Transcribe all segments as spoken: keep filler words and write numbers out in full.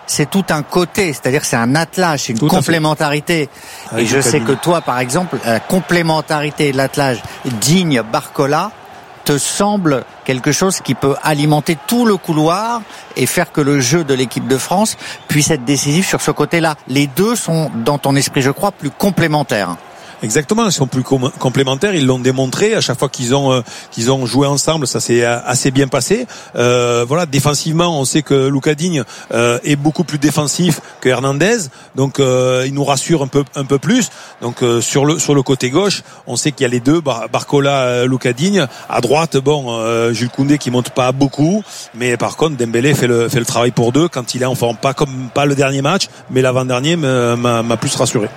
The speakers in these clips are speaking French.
c'est tout un côté, c'est-à-dire c'est un attelage, c'est une tout complémentarité. Et je sais que toi, par exemple, la complémentarité de l'attelage Digne-Barcola te semble quelque chose qui peut alimenter tout le couloir et faire que le jeu de l'équipe de France puisse être décisif sur ce côté-là. Les deux sont, dans ton esprit, je crois, plus complémentaires. Exactement, ils sont plus com- complémentaires, ils l'ont démontré à chaque fois qu'ils ont euh, qu'ils ont joué ensemble, ça s'est assez bien passé. Euh, voilà, défensivement, on sait que Lucas Digne euh, est beaucoup plus défensif que Hernandez, donc euh, il nous rassure un peu un peu plus. Donc euh, sur le sur le côté gauche, on sait qu'il y a les deux, Bar- Barcola, euh, Lucas Digne. À droite, bon, euh, Jules Koundé qui monte pas beaucoup, mais par contre Dembélé fait le fait le travail pour deux quand il est en forme, pas comme pas le dernier match, mais l'avant-dernier m'a, m'a plus rassuré.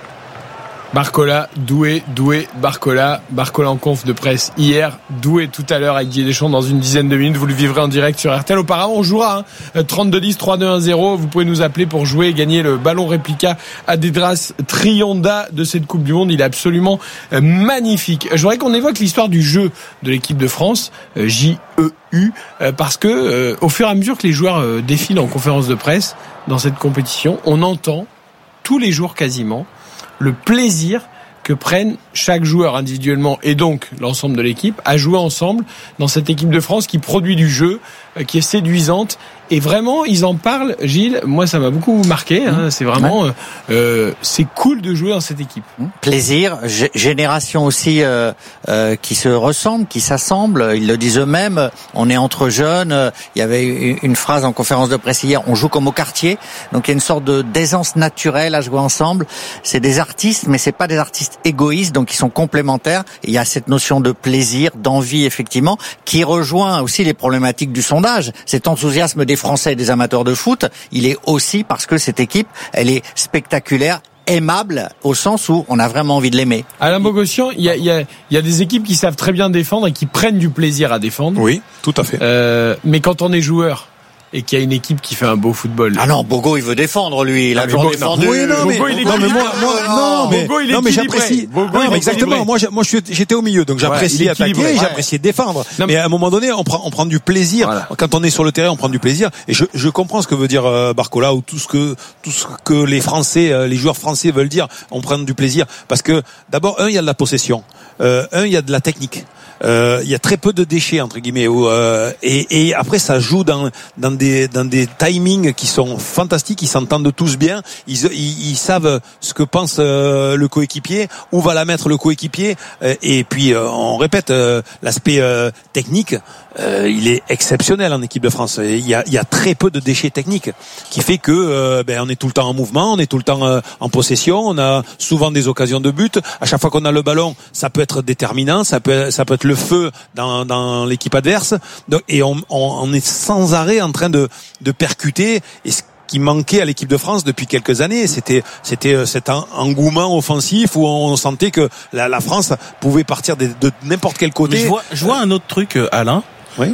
Barcola, Doué, Doué, Barcola, Barcola en conf de presse hier, Doué tout à l'heure avec Didier Deschamps dans une dizaine de minutes. Vous le vivrez en direct sur R T L. Auparavant, on jouera hein, trente-deux dix, trois deux un zéro. Vous pouvez nous appeler pour jouer et gagner le ballon réplica Adedras Trionda de cette Coupe du Monde. Il est absolument euh, magnifique. Je voudrais qu'on évoque l'histoire du jeu de l'équipe de France, euh, J E U, euh, parce que euh, au fur et à mesure que les joueurs euh, défilent en conférence de presse dans cette compétition, on entend tous les jours quasiment le plaisir que prennent chaque joueur individuellement et donc l'ensemble de l'équipe à jouer ensemble dans cette équipe de France qui produit du jeu, qui est séduisante. Et vraiment, ils en parlent, Gilles. Moi, ça m'a beaucoup marqué. Hein. C'est vraiment, ouais. euh, c'est cool de jouer dans cette équipe. Plaisir, G- génération aussi euh, euh, qui se ressemble, qui s'assemble. Ils le disent eux-mêmes. On est entre jeunes. Il y avait une phrase en conférence de presse hier. On joue comme au quartier. Donc il y a une sorte de d'aisance naturelle à jouer ensemble. C'est des artistes, mais c'est pas des artistes égoïstes. Donc ils sont complémentaires. Et il y a cette notion de plaisir, d'envie, effectivement, qui rejoint aussi les problématiques du sondage. Cet enthousiasme des Français et des amateurs de foot, il est aussi parce que cette équipe, elle est spectaculaire, aimable, au sens où on a vraiment envie de l'aimer. Alain Bogossian, il y a, il y a, il y a des équipes qui savent très bien défendre et qui prennent du plaisir à défendre. Oui, tout à fait. Euh, mais quand on est joueur et qu'il y a une équipe qui fait un beau football. Ah non, Bogo, il veut défendre, lui. Il a toujours défendu. Oui, non, mais, Bogo, il est non, mais moi, moi, non, mais, Bogo, il est non, mais j'apprécie. Bogo, non, il mais est exactement. Moi, moi, j'étais au milieu, donc j'apprécie ouais, attaquer, ouais. j'apprécie défendre. Non, mais, mais à un moment donné, on prend, on prend du plaisir. Voilà. Quand on est sur le terrain, on prend du plaisir. Et je, je comprends ce que veut dire euh, Barcola ou tout ce que, tout ce que les Français, euh, les joueurs français veulent dire. On prend du plaisir parce que d'abord, un, il y a de la possession. Euh, un, il y a de la technique. Euh, il y a très peu de déchets entre guillemets où, euh, et, et après ça joue dans dans des dans des timings qui sont fantastiques. Ils s'entendent tous bien, ils ils, ils savent ce que pense euh, le coéquipier, où va la mettre le coéquipier, euh, et puis euh, on répète euh, l'aspect euh, technique. Euh, il est exceptionnel en équipe de France. Il y a, il y a très peu de déchets techniques, qui fait que euh, ben on est tout le temps en mouvement, on est tout le temps euh, en possession, on a souvent des occasions de but. À chaque fois qu'on a le ballon, ça peut être déterminant, ça peut, ça peut être le feu dans, dans l'équipe adverse. Donc, et on, on, on est sans arrêt en train de, de percuter. Et ce qui manquait à l'équipe de France depuis quelques années, c'était, c'était cet engouement offensif où on sentait que la, la France pouvait partir de, de n'importe quel côté. Mais je vois, je vois un autre truc, Alain. Oui.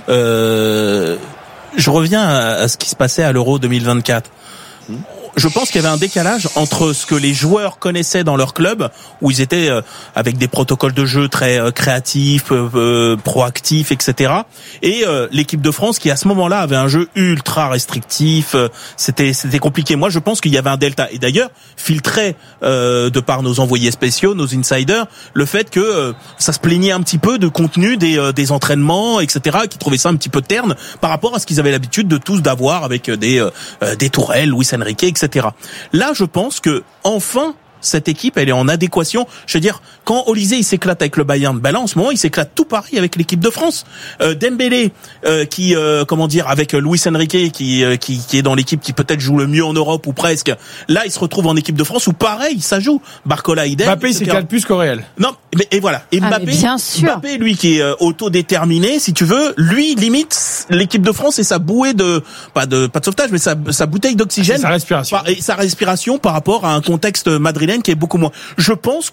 Euh, je reviens à, à ce qui se passait à l'Euro deux mille vingt-quatre. Mmh. Je pense qu'il y avait un décalage entre ce que les joueurs connaissaient dans leur club, où ils étaient euh, avec des protocoles de jeu très euh, créatifs, euh, euh, proactifs, et cetera, et euh, l'équipe de France qui à ce moment-là avait un jeu ultra restrictif. Euh, c'était c'était compliqué. Moi, je pense qu'il y avait un delta. Et d'ailleurs, filtré euh, de par nos envoyés spéciaux, nos insiders, le fait que euh, ça se plaignait un petit peu de contenu des euh, des entraînements, et cetera, qui trouvaient ça un petit peu terne par rapport à ce qu'ils avaient l'habitude de tous d'avoir avec des euh, des Tourelle, Luis Enrique, et cetera. Là, je pense que enfin cette équipe, elle est en adéquation. Je veux dire, quand Olysée il s'éclate avec le Bayern, ben là en ce moment il s'éclate tout pareil avec l'équipe de France. Euh, Dembélé, euh, qui, euh, comment dire, avec Luis Enrique, qui, euh, qui, qui est dans l'équipe qui peut-être joue le mieux en Europe ou presque. Là, il se retrouve en équipe de France où pareil, ça joue. Barcola, idem. Mbappé, il s'éclate plus qu'au Real. Non, mais et voilà. Et Mbappé, ah, bien sûr. Mbappé, lui qui est euh, autodéterminé, si tu veux, lui limite l'équipe de France et sa bouée de, pas de, pas de sauvetage, mais sa, sa bouteille d'oxygène. Sa respiration. Par, et sa respiration par rapport à un contexte madrilène qui est beaucoup moins. Je pense que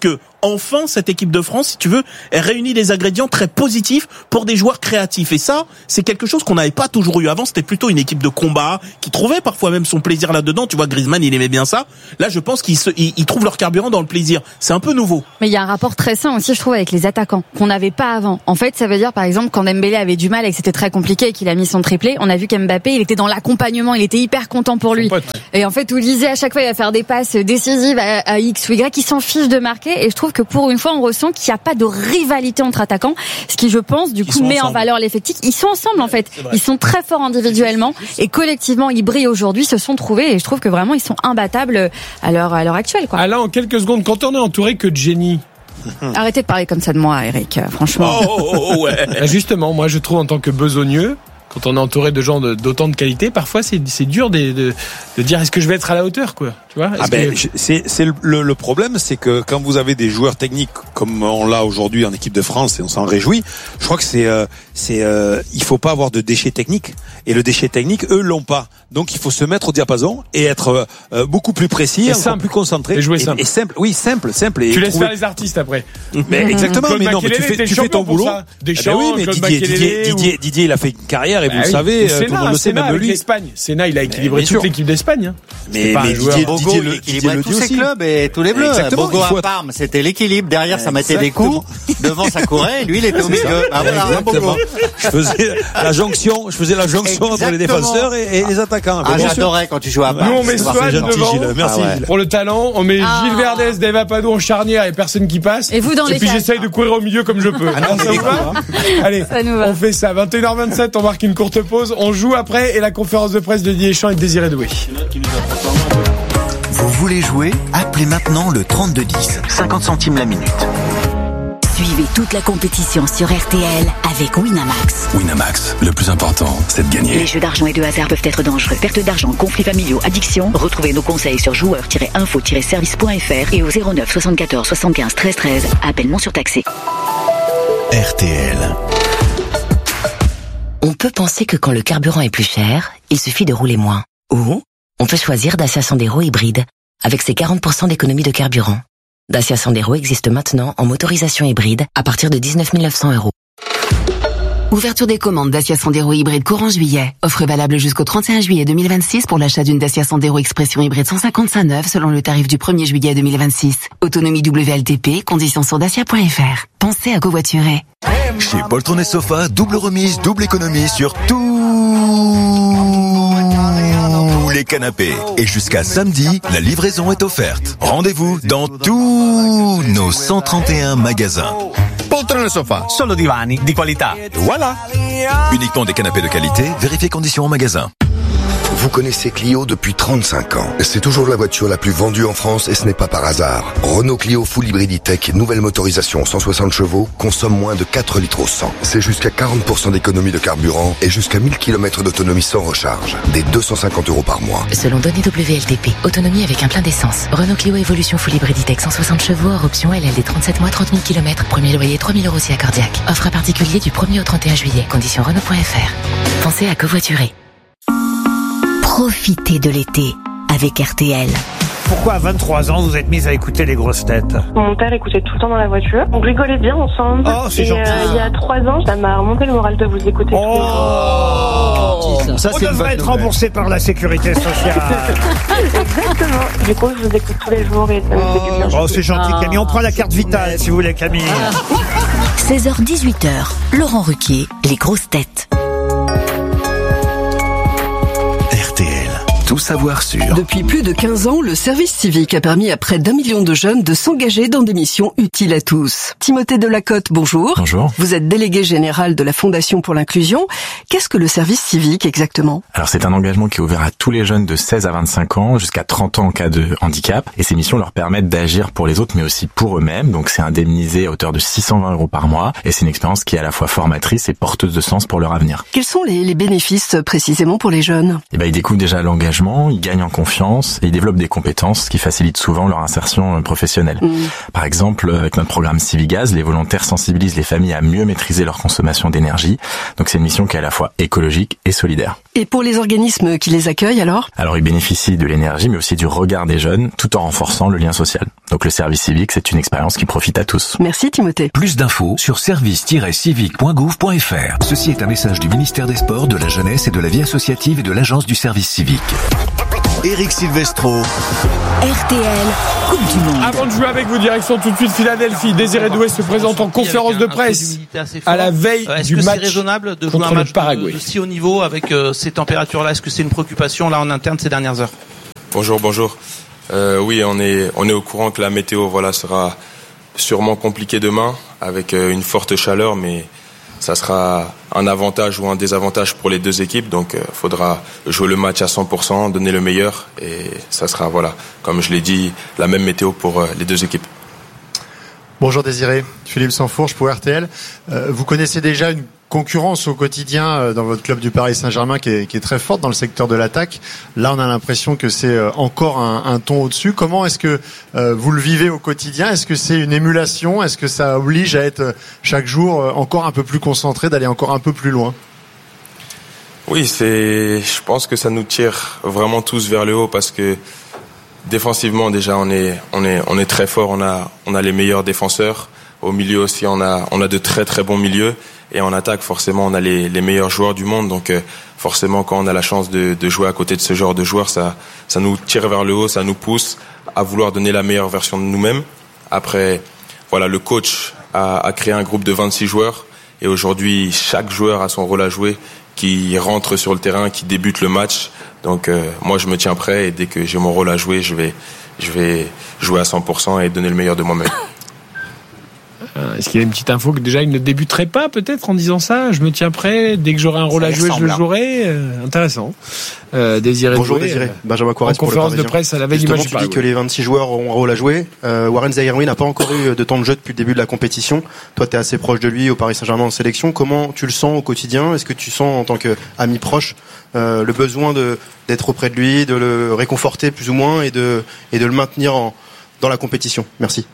enfin cette équipe de France, si tu veux, elle réunit des ingrédients très positifs pour des joueurs créatifs. Et ça, c'est quelque chose qu'on n'avait pas toujours eu avant. C'était plutôt une équipe de combat qui trouvait parfois même son plaisir là-dedans. Tu vois, Griezmann, il aimait bien ça. Là, je pense qu'ils se, ils, ils trouvent leur carburant dans le plaisir. C'est un peu nouveau. Mais il y a un rapport très sain aussi, je trouve, avec les attaquants qu'on n'avait pas avant. En fait, ça veut dire, par exemple, quand Dembélé avait du mal et que c'était très compliqué et qu'il a mis son triplé, on a vu qu'Mbappé, il était dans l'accompagnement, il était hyper content pour lui. Et en fait, Olysée, à chaque fois, il va faire des passes décisives à, à X ou Y, il s'en fiche de marquer. Et je trouve que pour une fois, on ressent qu'il n'y a pas de rivalité entre attaquants, ce qui, je pense, du coup, met en valeur l'effectif. Ils sont ensemble, en fait. Ils sont très forts individuellement et collectivement, ils brillent aujourd'hui, se sont trouvés et je trouve que vraiment, ils sont imbattables à l'heure, à l'heure actuelle, quoi. Alors, en quelques secondes, quand on est entouré que de génies, arrêtez de parler comme ça de moi, Eric, franchement. Oh, oh, oh, ouais. Justement, moi, je trouve en tant que besogneux, quand on est entouré de gens de, d'autant de qualité, parfois c'est, c'est dur de, de, de dire est-ce que je vais être à la hauteur, quoi. Tu vois, ah ben, que... c'est, c'est le, le problème, c'est que quand vous avez des joueurs techniques comme on l'a aujourd'hui en équipe de France et on s'en réjouit, je crois que c'est, euh, c'est, euh, il faut pas avoir de déchets techniques. Et le déchet technique, eux, l'ont pas. Donc il faut se mettre au diapason et être euh, beaucoup plus précis, et encore simple, plus concentré et jouer simple. Et, et simple, oui, simple, simple. Et tu laisses trouver... faire les artistes après. Mais exactement. Claude mais non, mais tu fais, tu fais ton boulot. Des eh ben oui, mais Didier, Didier, ou... Didier, Didier, il a fait une carrière et vous bah le oui. savez, Sénat, tout le monde le sait, même avec lui. L'Espagne. Sénat, il a équilibré toute l'équipe d'Espagne. Hein. Mais, mais Didier, Didier, le, Didier le tous ses clubs et tous les bleus. Exactement. Bogo à Parme, c'était l'équilibre. Derrière, ça mettait des coups. Devant, ça courait. Lui, il était au milieu. Ah voilà, Bogo. Je faisais la jonction, je faisais la jonction entre les défenseurs et les attaquants. Ah, j'adorais quand tu jouais à Parme. Nous, on met Swan devant. Merci. Pour le talent, on met Gilles Verdez, Dave Apadou en charnière et personne qui passe. Et vous dans les Et puis j'essaye de courir au milieu comme je peux. Allez, on fait ça. vingt et une heures vingt-sept, on marque une courte pause. On joue après et la conférence de presse de Didier Deschamps et Désiré Doué. Vous voulez jouer? Appelez maintenant le trente-deux dix. cinquante centimes la minute. Suivez toute la compétition sur R T L avec Winamax. Winamax, le plus important, c'est de gagner. Les jeux d'argent et de hasard peuvent être dangereux. Perte d'argent, conflits familiaux, addiction. Retrouvez nos conseils sur joueurs tiret info tiret service point f r et au zéro neuf soixante-quatorze soixante-quinze treize treize. Appel non surtaxé. R T L. On peut penser que quand le carburant est plus cher, il suffit de rouler moins. Ou on peut choisir Dacia Sandero hybride avec ses quarante pour cent d'économie de carburant. Dacia Sandero existe maintenant en motorisation hybride à partir de dix-neuf mille neuf cents euros. Ouverture des commandes Dacia Sandero hybride courant juillet. Offre valable jusqu'au trente et un juillet deux mille vingt-six pour l'achat d'une Dacia Sandero Expression hybride cent cinquante-cinq neuve selon le tarif du premier juillet deux mille vingt-six. Autonomie W L T P, conditions sur dacia point f r. Pensez à covoiturer. Chez Poltron et Sofa, double remise, double économie sur tous les canapés. Et jusqu'à samedi, la livraison est offerte. Rendez-vous dans tous nos cent trente et un magasins. Poltrone Sofa, solo divani di qualità. Voilà. Uniquement des canapés de qualité, vérifiez conditions en magasin. Vous connaissez Clio depuis trente-cinq ans. C'est toujours la voiture la plus vendue en France et ce n'est pas par hasard. Renault Clio Full Hybrid E-Tech, nouvelle motorisation cent soixante chevaux, consomme moins de quatre litres au cent. C'est jusqu'à quarante pour cent d'économie de carburant et jusqu'à mille kilomètres d'autonomie sans recharge. Des deux cent cinquante euros par mois. Selon données W L T P, autonomie avec un plein d'essence. Renault Clio Evolution Full Hybrid E-Tech cent soixante chevaux, hors option L L D trente-sept mois, trente mille kilomètres. Premier loyer trois mille euros si accordiaque. Offre à particulier du premier au trente et un juillet. Conditions Renault point f r. Pensez à covoiturer. Profitez de l'été avec R T L. Pourquoi à vingt-trois ans vous êtes mise à écouter les grosses têtes? Mon père écoutait tout le temps dans la voiture. On rigolait bien ensemble. Oh, c'est et gentil. Euh, il y a trois ans, ça m'a remonté le moral de vous écouter. Oh, tous les jours. ça, c'est on devrait être remboursé par la sécurité sociale. Exactement. Du coup, je vous écoute tous les jours et ça me fait du bien. Oh, c'est gentil, Camille. On prend la carte vitale si vous voulez, Camille. seize heures dix-huit heures. Laurent Ruquier, les grosses têtes. Tout savoir sur. Depuis plus de quinze ans, le service civique a permis à près d'un million de jeunes de s'engager dans des missions utiles à tous. Timothée Delacote, bonjour. Bonjour. Vous êtes délégué général de la Fondation pour l'inclusion. Qu'est-ce que le service civique exactement? Alors c'est un engagement qui est ouvert à tous les jeunes de seize à vingt-cinq ans, jusqu'à trente ans en cas de handicap. Et ces missions leur permettent d'agir pour les autres, mais aussi pour eux-mêmes. Donc c'est indemnisé à hauteur de six cent vingt euros par mois. Et c'est une expérience qui est à la fois formatrice et porteuse de sens pour leur avenir. Quels sont les, les bénéfices précisément pour les jeunes? Eh ben, ils découvrent déjà l'engagement engagement, ils gagnent en confiance et ils développent des compétences qui facilitent souvent leur insertion professionnelle. Mmh. Par exemple, avec notre programme Civigaz, les volontaires sensibilisent les familles à mieux maîtriser leur consommation d'énergie. Donc c'est une mission qui est à la fois écologique et solidaire. Et pour les organismes qui les accueillent alors ? Alors ils bénéficient de l'énergie mais aussi du regard des jeunes tout en renforçant le lien social. Donc le service civique, c'est une expérience qui profite à tous. Merci Timothée. Plus d'infos sur service tiret civique point gouv point f r. Ceci est un message du ministère des Sports, de la Jeunesse et de la Vie associative et de l'Agence du service civique. Éric Silvestro. R T L, Coupe du Monde. Avant de jouer avec vous, direction tout de suite Philadelphie. Désiré Doué se présente en conférence de presse à la veille euh, du match. Est-ce que c'est raisonnable de jouer un match de, de si haut niveau avec euh, ces températures-là? Est-ce que c'est une préoccupation là en interne ces dernières heures? Bonjour, bonjour. Euh, oui, on est on est au courant que la météo voilà sera sûrement compliquée demain avec euh, une forte chaleur, mais ça sera un avantage ou un désavantage pour les deux équipes. Donc, il euh, faudra jouer le match à cent pour cent, donner le meilleur. Et ça sera, voilà, comme je l'ai dit, la même météo pour euh, les deux équipes. Bonjour Désiré, Philippe Sansfourche pour R T L. Euh, vous connaissez déjà une concurrence au quotidien euh, dans votre club du Paris Saint-Germain qui est, qui est très forte dans le secteur de l'attaque. Là, on a l'impression que c'est euh, encore un, un ton au-dessus. Comment est-ce que euh, vous le vivez au quotidien? Est-ce que c'est une émulation? Est-ce que ça oblige à être euh, chaque jour euh, encore un peu plus concentré, d'aller encore un peu plus loin? Oui, c'est. Je pense que ça nous tire vraiment tous vers le haut parce que défensivement déjà on est on est on est très fort. On a on a les meilleurs défenseurs. Au milieu aussi on a on a de très très bons milieux. Et en attaque, forcément, on a les, les meilleurs joueurs du monde. Donc, euh, forcément, quand on a la chance de, de jouer à côté de ce genre de joueurs, ça, ça nous tire vers le haut, ça nous pousse à vouloir donner la meilleure version de nous-mêmes. Après, voilà, le coach a, a créé un groupe de vingt-six joueurs. Et aujourd'hui, chaque joueur a son rôle à jouer, qui rentre sur le terrain, qui débute le match. Donc, euh, moi, je me tiens prêt. Et dès que j'ai mon rôle à jouer, je vais, je vais jouer à cent pour cent et donner le meilleur de moi-même. Est-ce qu'il y a une petite info que déjà il ne débuterait pas peut-être en disant ça? Je me tiens prêt, dès que j'aurai un rôle à jouer, je le jouerai. Euh, intéressant. Euh, Désiré Bonjour Doué, Désiré, euh, Benjamin Coirez en pour conférence le de presse à la veille du match du Paris. Tu dis que les vingt-six joueurs ont un rôle à jouer. Euh, Warren Zaïre-Emery n'a pas encore eu de temps de jeu depuis le début de la compétition. Toi, tu es assez proche de lui au Paris Saint-Germain en sélection. Comment tu le sens au quotidien? Est-ce que tu sens en tant qu'ami proche euh, le besoin de d'être auprès de lui, de le réconforter plus ou moins et de et de le maintenir en, dans la compétition? Merci.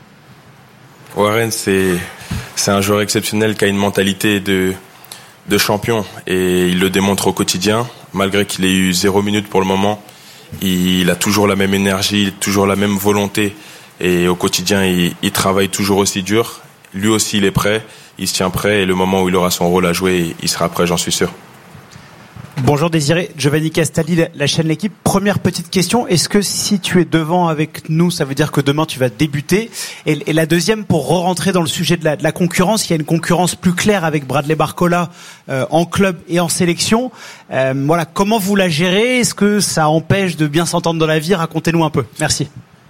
Warren, c'est c'est un joueur exceptionnel qui a une mentalité de de champion et il le démontre au quotidien. Malgré qu'il ait eu zéro minute pour le moment, il a toujours la même énergie, toujours la même volonté et au quotidien il, il travaille toujours aussi dur. Lui aussi il est prêt, il se tient prêt et le moment où il aura son rôle à jouer, il sera prêt, j'en suis sûr. Bonjour Désiré, Giovanni Castaldi, la chaîne L'Équipe. Première petite question, est-ce que si tu es devant avec nous, ça veut dire que demain tu vas débuter? Et, et la deuxième, pour re-rentrer dans le sujet de la, de la concurrence, il y a une concurrence plus claire avec Bradley Barcola euh, en club et en sélection. Euh, voilà, comment vous la gérez? Est-ce que ça empêche de bien s'entendre dans la vie? Racontez-nous un peu. Merci.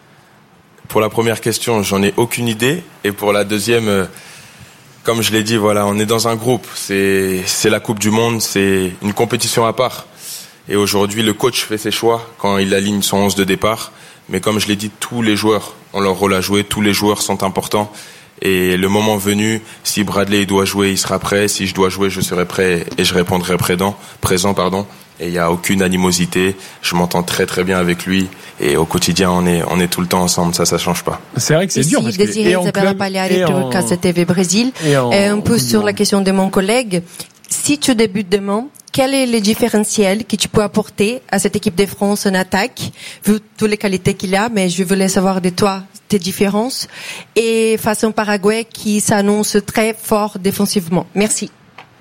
Pour la première question, j'en ai aucune idée. Et pour la deuxième... Euh Comme je l'ai dit, voilà, on est dans un groupe. C'est, c'est la Coupe du Monde, c'est une compétition à part. Et aujourd'hui, le coach fait ses choix quand il aligne son onze de départ. Mais comme je l'ai dit, tous les joueurs ont leur rôle à jouer, tous les joueurs sont importants. Et le moment venu, si Bradley doit jouer, il sera prêt. Si je dois jouer, je serai prêt et je répondrai présent, présent, pardon. Et il n'y a aucune animosité. Je m'entends très très bien avec lui. Et au quotidien, on est, on est tout le temps ensemble. Ça, ça change pas. C'est vrai que c'est Ici, dur. Parce Désiré que Isabella Pagliari pour K C T V Brésil. Et, en... et un peu sur la question de mon collègue. Si tu débutes demain, quel est le différentiel que tu peux apporter à cette équipe de France en attaque, vu toutes les qualités qu'il a, mais je voulais savoir de toi tes différences, et face au Paraguay qui s'annonce très fort défensivement. Merci.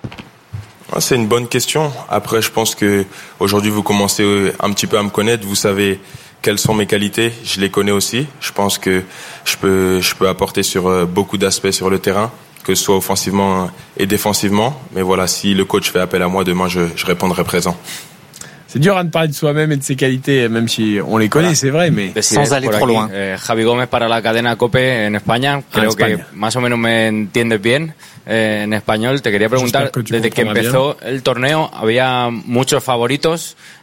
C'est une bonne question. Après, je pense que aujourd'hui vous commencez un petit peu à me connaître. Vous savez quelles sont mes qualités. Je les connais aussi. Je pense que je peux, je peux apporter sur beaucoup d'aspects sur le terrain, que ce soit offensivement et défensivement. Mais voilà, si le coach fait appel à moi demain, je, je répondrai présent. C'est dur à ne parler de soi-même et de ses qualités, même si on les connaît, voilà. C'est vrai, mais sans aller trop loin. Eh, Javi Gómez para la cadena COPE en España. Creo ah, que más o menos me entiendes bien eh, en español. Te quería preguntar, que desde que empezó bien. El torneo, había muchos favoritos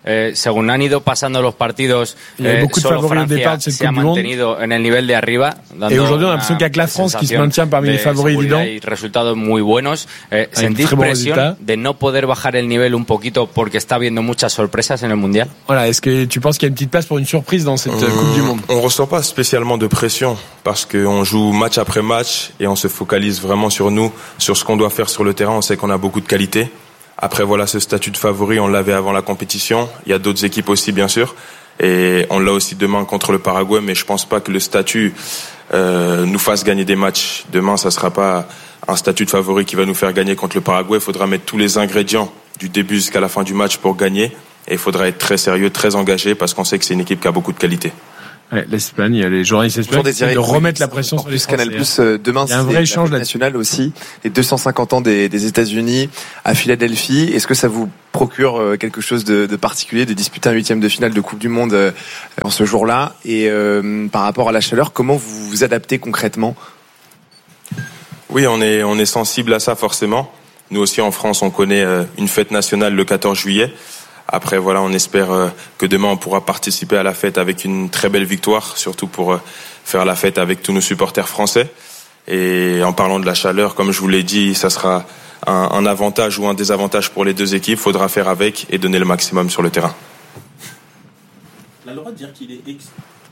eh, según han ido pasando los partidos, eh, solo Francia se ha mantenido en el nivel de arriba, dando et aujourd'hui on a l'impression qu'il y a que la France qui se maintient parmi les favoris évidents. Y resultados muy buenos. Eh, ¿Sentís presión de no poder bajar el nivel un poquito porque está habiendo muchas sorpresas en el mundial? Voilà, est-ce que tu penses qu'il y a une petite place pour une surprise dans cette on, Coupe du Monde? On ressent pas spécialement de pression parce qu'on joue match après match et on se focalise vraiment sur nous, sur ce qu'on doit faire sur le terrain. On sait qu'on a beaucoup de qualité. Après voilà, ce statut de favori, on l'avait avant la compétition. Il y a d'autres équipes aussi bien sûr, et on l'a aussi demain contre le Paraguay. Mais je pense pas que le statut euh, nous fasse gagner des matchs. Demain, ça sera pas un statut de favori qui va nous faire gagner contre le Paraguay. Il faudra mettre tous les ingrédients du début jusqu'à la fin du match pour gagner. Et il faudra être très sérieux, très engagé, parce qu'on sait que c'est une équipe qui a beaucoup de qualité. Ouais, l'Espagne, les journalistes espagnols essaient de remettre la pression sur les Français. Canal Plus, euh, demain, il y a un vrai échange national aussi. Les deux cent cinquante ans des, des États-Unis à Philadelphie. Est-ce que ça vous procure euh, quelque chose de, de particulier de disputer un huitième de finale de Coupe du Monde euh, en ce jour-là? Et euh, par rapport à la chaleur, comment vous vous adaptez concrètement? Oui, on est on est sensible à ça forcément. Nous aussi en France, on connaît euh, une fête nationale le quatorze juillet. Après, voilà, on espère euh, que demain on pourra participer à la fête avec une très belle victoire, surtout pour euh, faire la fête avec tous nos supporters français. Et en parlant de la chaleur, comme je vous l'ai dit, ça sera un, un avantage ou un désavantage pour les deux équipes. Faudra faire avec et donner le maximum sur le terrain. On a le droit de dire qu'il est ex...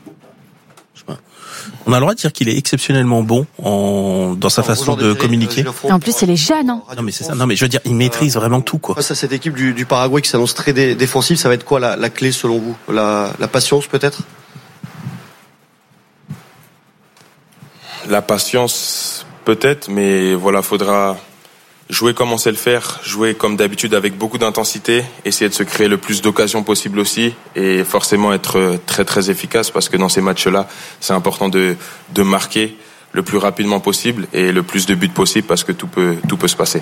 On a le droit de dire qu'il est exceptionnellement bon en, dans sa façon de communiquer. Et en plus, il est jeune, hein. Non, mais c'est ça. Non, mais je veux dire, il maîtrise vraiment tout, quoi. Face à cette équipe du, du Paraguay qui s'annonce très dé- défensive, ça va être quoi la, la clé selon vous? La, la patience, peut-être? La patience, peut-être, mais voilà, faudra jouer comme on sait le faire, jouer comme d'habitude avec beaucoup d'intensité, essayer de se créer le plus d'occasions possible aussi, et forcément être très très efficace, parce que dans ces matchs-là, c'est important de, de marquer le plus rapidement possible et le plus de buts possible, parce que tout peut, tout peut se passer.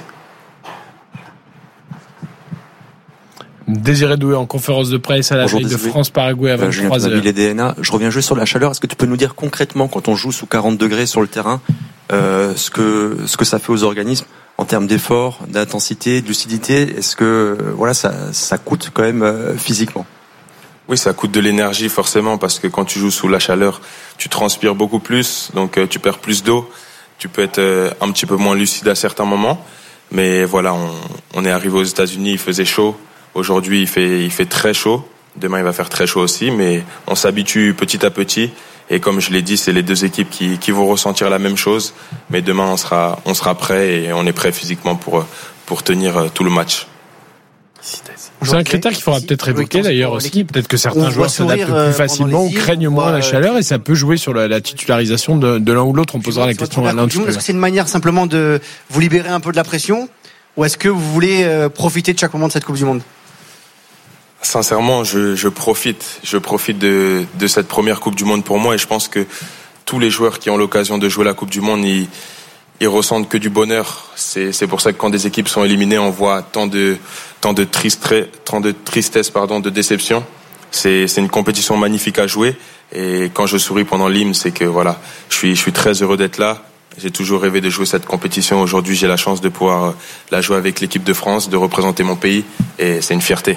Désiré Doué en conférence de presse à la veille de France-Paraguay à vingt-trois heures. Je reviens juste sur la chaleur. Est-ce que tu peux nous dire concrètement, quand on joue sous quarante degrés sur le terrain, euh, ce que ce que ça fait aux organismes en termes d'effort, d'intensité, de lucidité? Est-ce que euh, voilà, ça ça coûte quand même euh, physiquement? Oui, ça coûte de l'énergie forcément, parce que quand tu joues sous la chaleur, tu transpires beaucoup plus, donc euh, tu perds plus d'eau. Tu peux être euh, un petit peu moins lucide à certains moments, mais voilà, on, on est arrivé aux États-Unis, il faisait chaud. Aujourd'hui, il fait, il fait très chaud. Demain, il va faire très chaud aussi, mais on s'habitue petit à petit. Et comme je l'ai dit, c'est les deux équipes qui, qui vont ressentir la même chose. Mais demain, on sera, on sera prêt et on est prêt physiquement pour, pour tenir tout le match. C'est un critère qu'il faudra peut-être évoquer d'ailleurs aussi. Peut-être que certains joueurs s'adaptent plus facilement ou craignent moins la chaleur, et ça peut jouer sur la, la titularisation de, de l'un ou l'autre. On posera la question à l'un. Est-ce que c'est une manière simplement de vous libérer un peu de la pression, ou est-ce que vous voulez profiter de chaque moment de cette Coupe du Monde? Sincèrement, je, je profite, je profite de, de cette première Coupe du Monde pour moi, et je pense que tous les joueurs qui ont l'occasion de jouer la Coupe du Monde, ils, ils ressentent que du bonheur. C'est, c'est pour ça que quand des équipes sont éliminées, on voit tant de, tant de tristesse, tant de tristesse, pardon, de déception. C'est, c'est une compétition magnifique à jouer, et quand je souris pendant l'hymne, c'est que voilà, je suis, je suis très heureux d'être là. J'ai toujours rêvé de jouer cette compétition. Aujourd'hui, j'ai la chance de pouvoir la jouer avec l'équipe de France, de représenter mon pays, et c'est une fierté.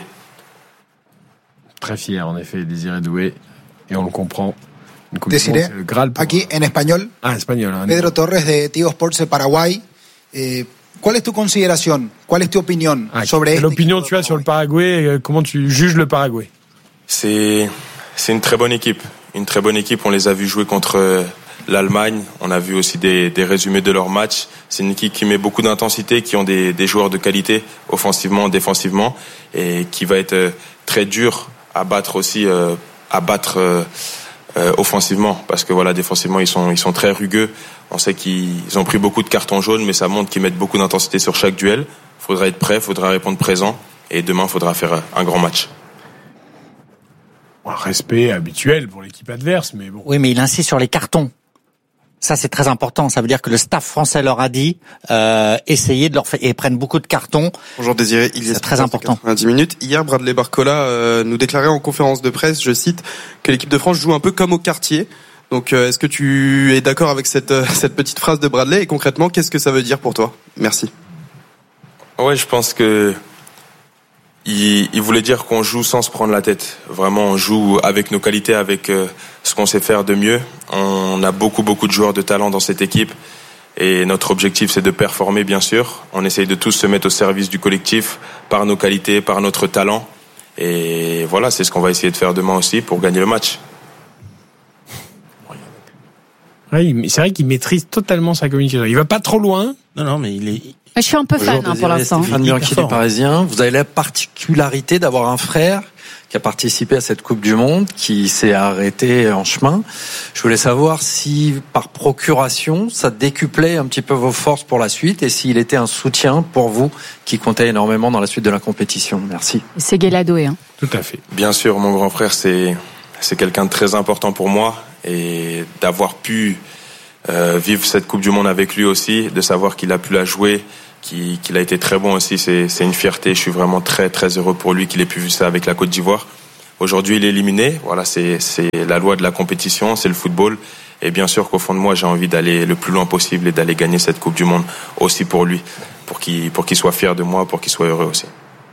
Très fier, en effet, Désiré Doué, et on le comprend. Desiré, aquí en español. Ah, español. ¿no? Pedro Torres de Tigo Sports de Paraguay. Eh, ¿Cuál es tu consideración? ¿Cuál es tu opinión ah, sobre Quelle opinion tu as sur le Paraguay? Comment tu juges le Paraguay? C'est, c'est une très bonne équipe. Une très bonne équipe. On les a vus jouer contre l'Allemagne. On a vu aussi des, des résumés de leurs matchs. C'est une équipe qui met beaucoup d'intensité, qui ont des, des joueurs de qualité, offensivement, défensivement, et qui va être très dur à battre aussi, euh, à battre euh, euh, offensivement, parce que voilà, défensivement ils sont ils sont très rugueux. On sait qu'ils ont pris beaucoup de cartons jaunes, mais ça montre qu'ils mettent beaucoup d'intensité sur chaque duel. Faudra être prêt, faudra répondre présent, et demain faudra faire un grand match. Un respect habituel pour l'équipe adverse, mais bon. Oui, mais il insiste sur les cartons. Ça, c'est très important. Ça veut dire que le staff français leur a dit euh, essayez de leur faire, et ils prennent beaucoup de cartons. Bonjour Désiré, il c'est très important. quatre-vingt-dix minutes. Hier, Bradley Barcola euh, nous déclarait en conférence de presse, je cite, que l'équipe de France joue un peu comme au quartier. Donc, euh, est-ce que tu es d'accord avec cette euh, cette petite phrase de Bradley, et concrètement, qu'est-ce que ça veut dire pour toi? Merci. Ouais, je pense que il, il voulait dire qu'on joue sans se prendre la tête. Vraiment, on joue avec nos qualités, avec euh, ce qu'on sait faire de mieux. On a beaucoup, beaucoup de joueurs de talent dans cette équipe. Et notre objectif, c'est de performer, bien sûr. On essaye de tous se mettre au service du collectif par nos qualités, par notre talent. Et voilà, c'est ce qu'on va essayer de faire demain aussi pour gagner le match. Oui, c'est vrai qu'il maîtrise totalement sa communication. Il va pas trop loin. Non, non, mais il est... Je suis un peu fan hein, pour l'instant. Stéphane Bianchi des Parisiens. Vous avez la particularité d'avoir un frère qui a participé à cette Coupe du Monde, qui s'est arrêté en chemin. Je voulais savoir si, par procuration, ça décuplait un petit peu vos forces pour la suite et s'il était un soutien pour vous qui comptait énormément dans la suite de la compétition. Merci. C'est Guéladoé, hein. Tout à fait. Bien sûr, mon grand frère, c'est, c'est quelqu'un de très important pour moi et d'avoir pu euh, vivre cette Coupe du Monde avec lui aussi, de savoir qu'il a pu la jouer, qu'il, qu'il a été très bon aussi, c'est, c'est une fierté. Je suis vraiment très très heureux pour lui qu'il ait pu vivre ça avec la Côte d'Ivoire. Aujourd'hui, il est éliminé. Voilà, c'est, c'est la loi de la compétition, c'est le football. Et bien sûr qu'au fond de moi, j'ai envie d'aller le plus loin possible et d'aller gagner cette Coupe du Monde aussi pour lui, pour qu'il, pour qu'il soit fier de moi, pour qu'il soit heureux aussi.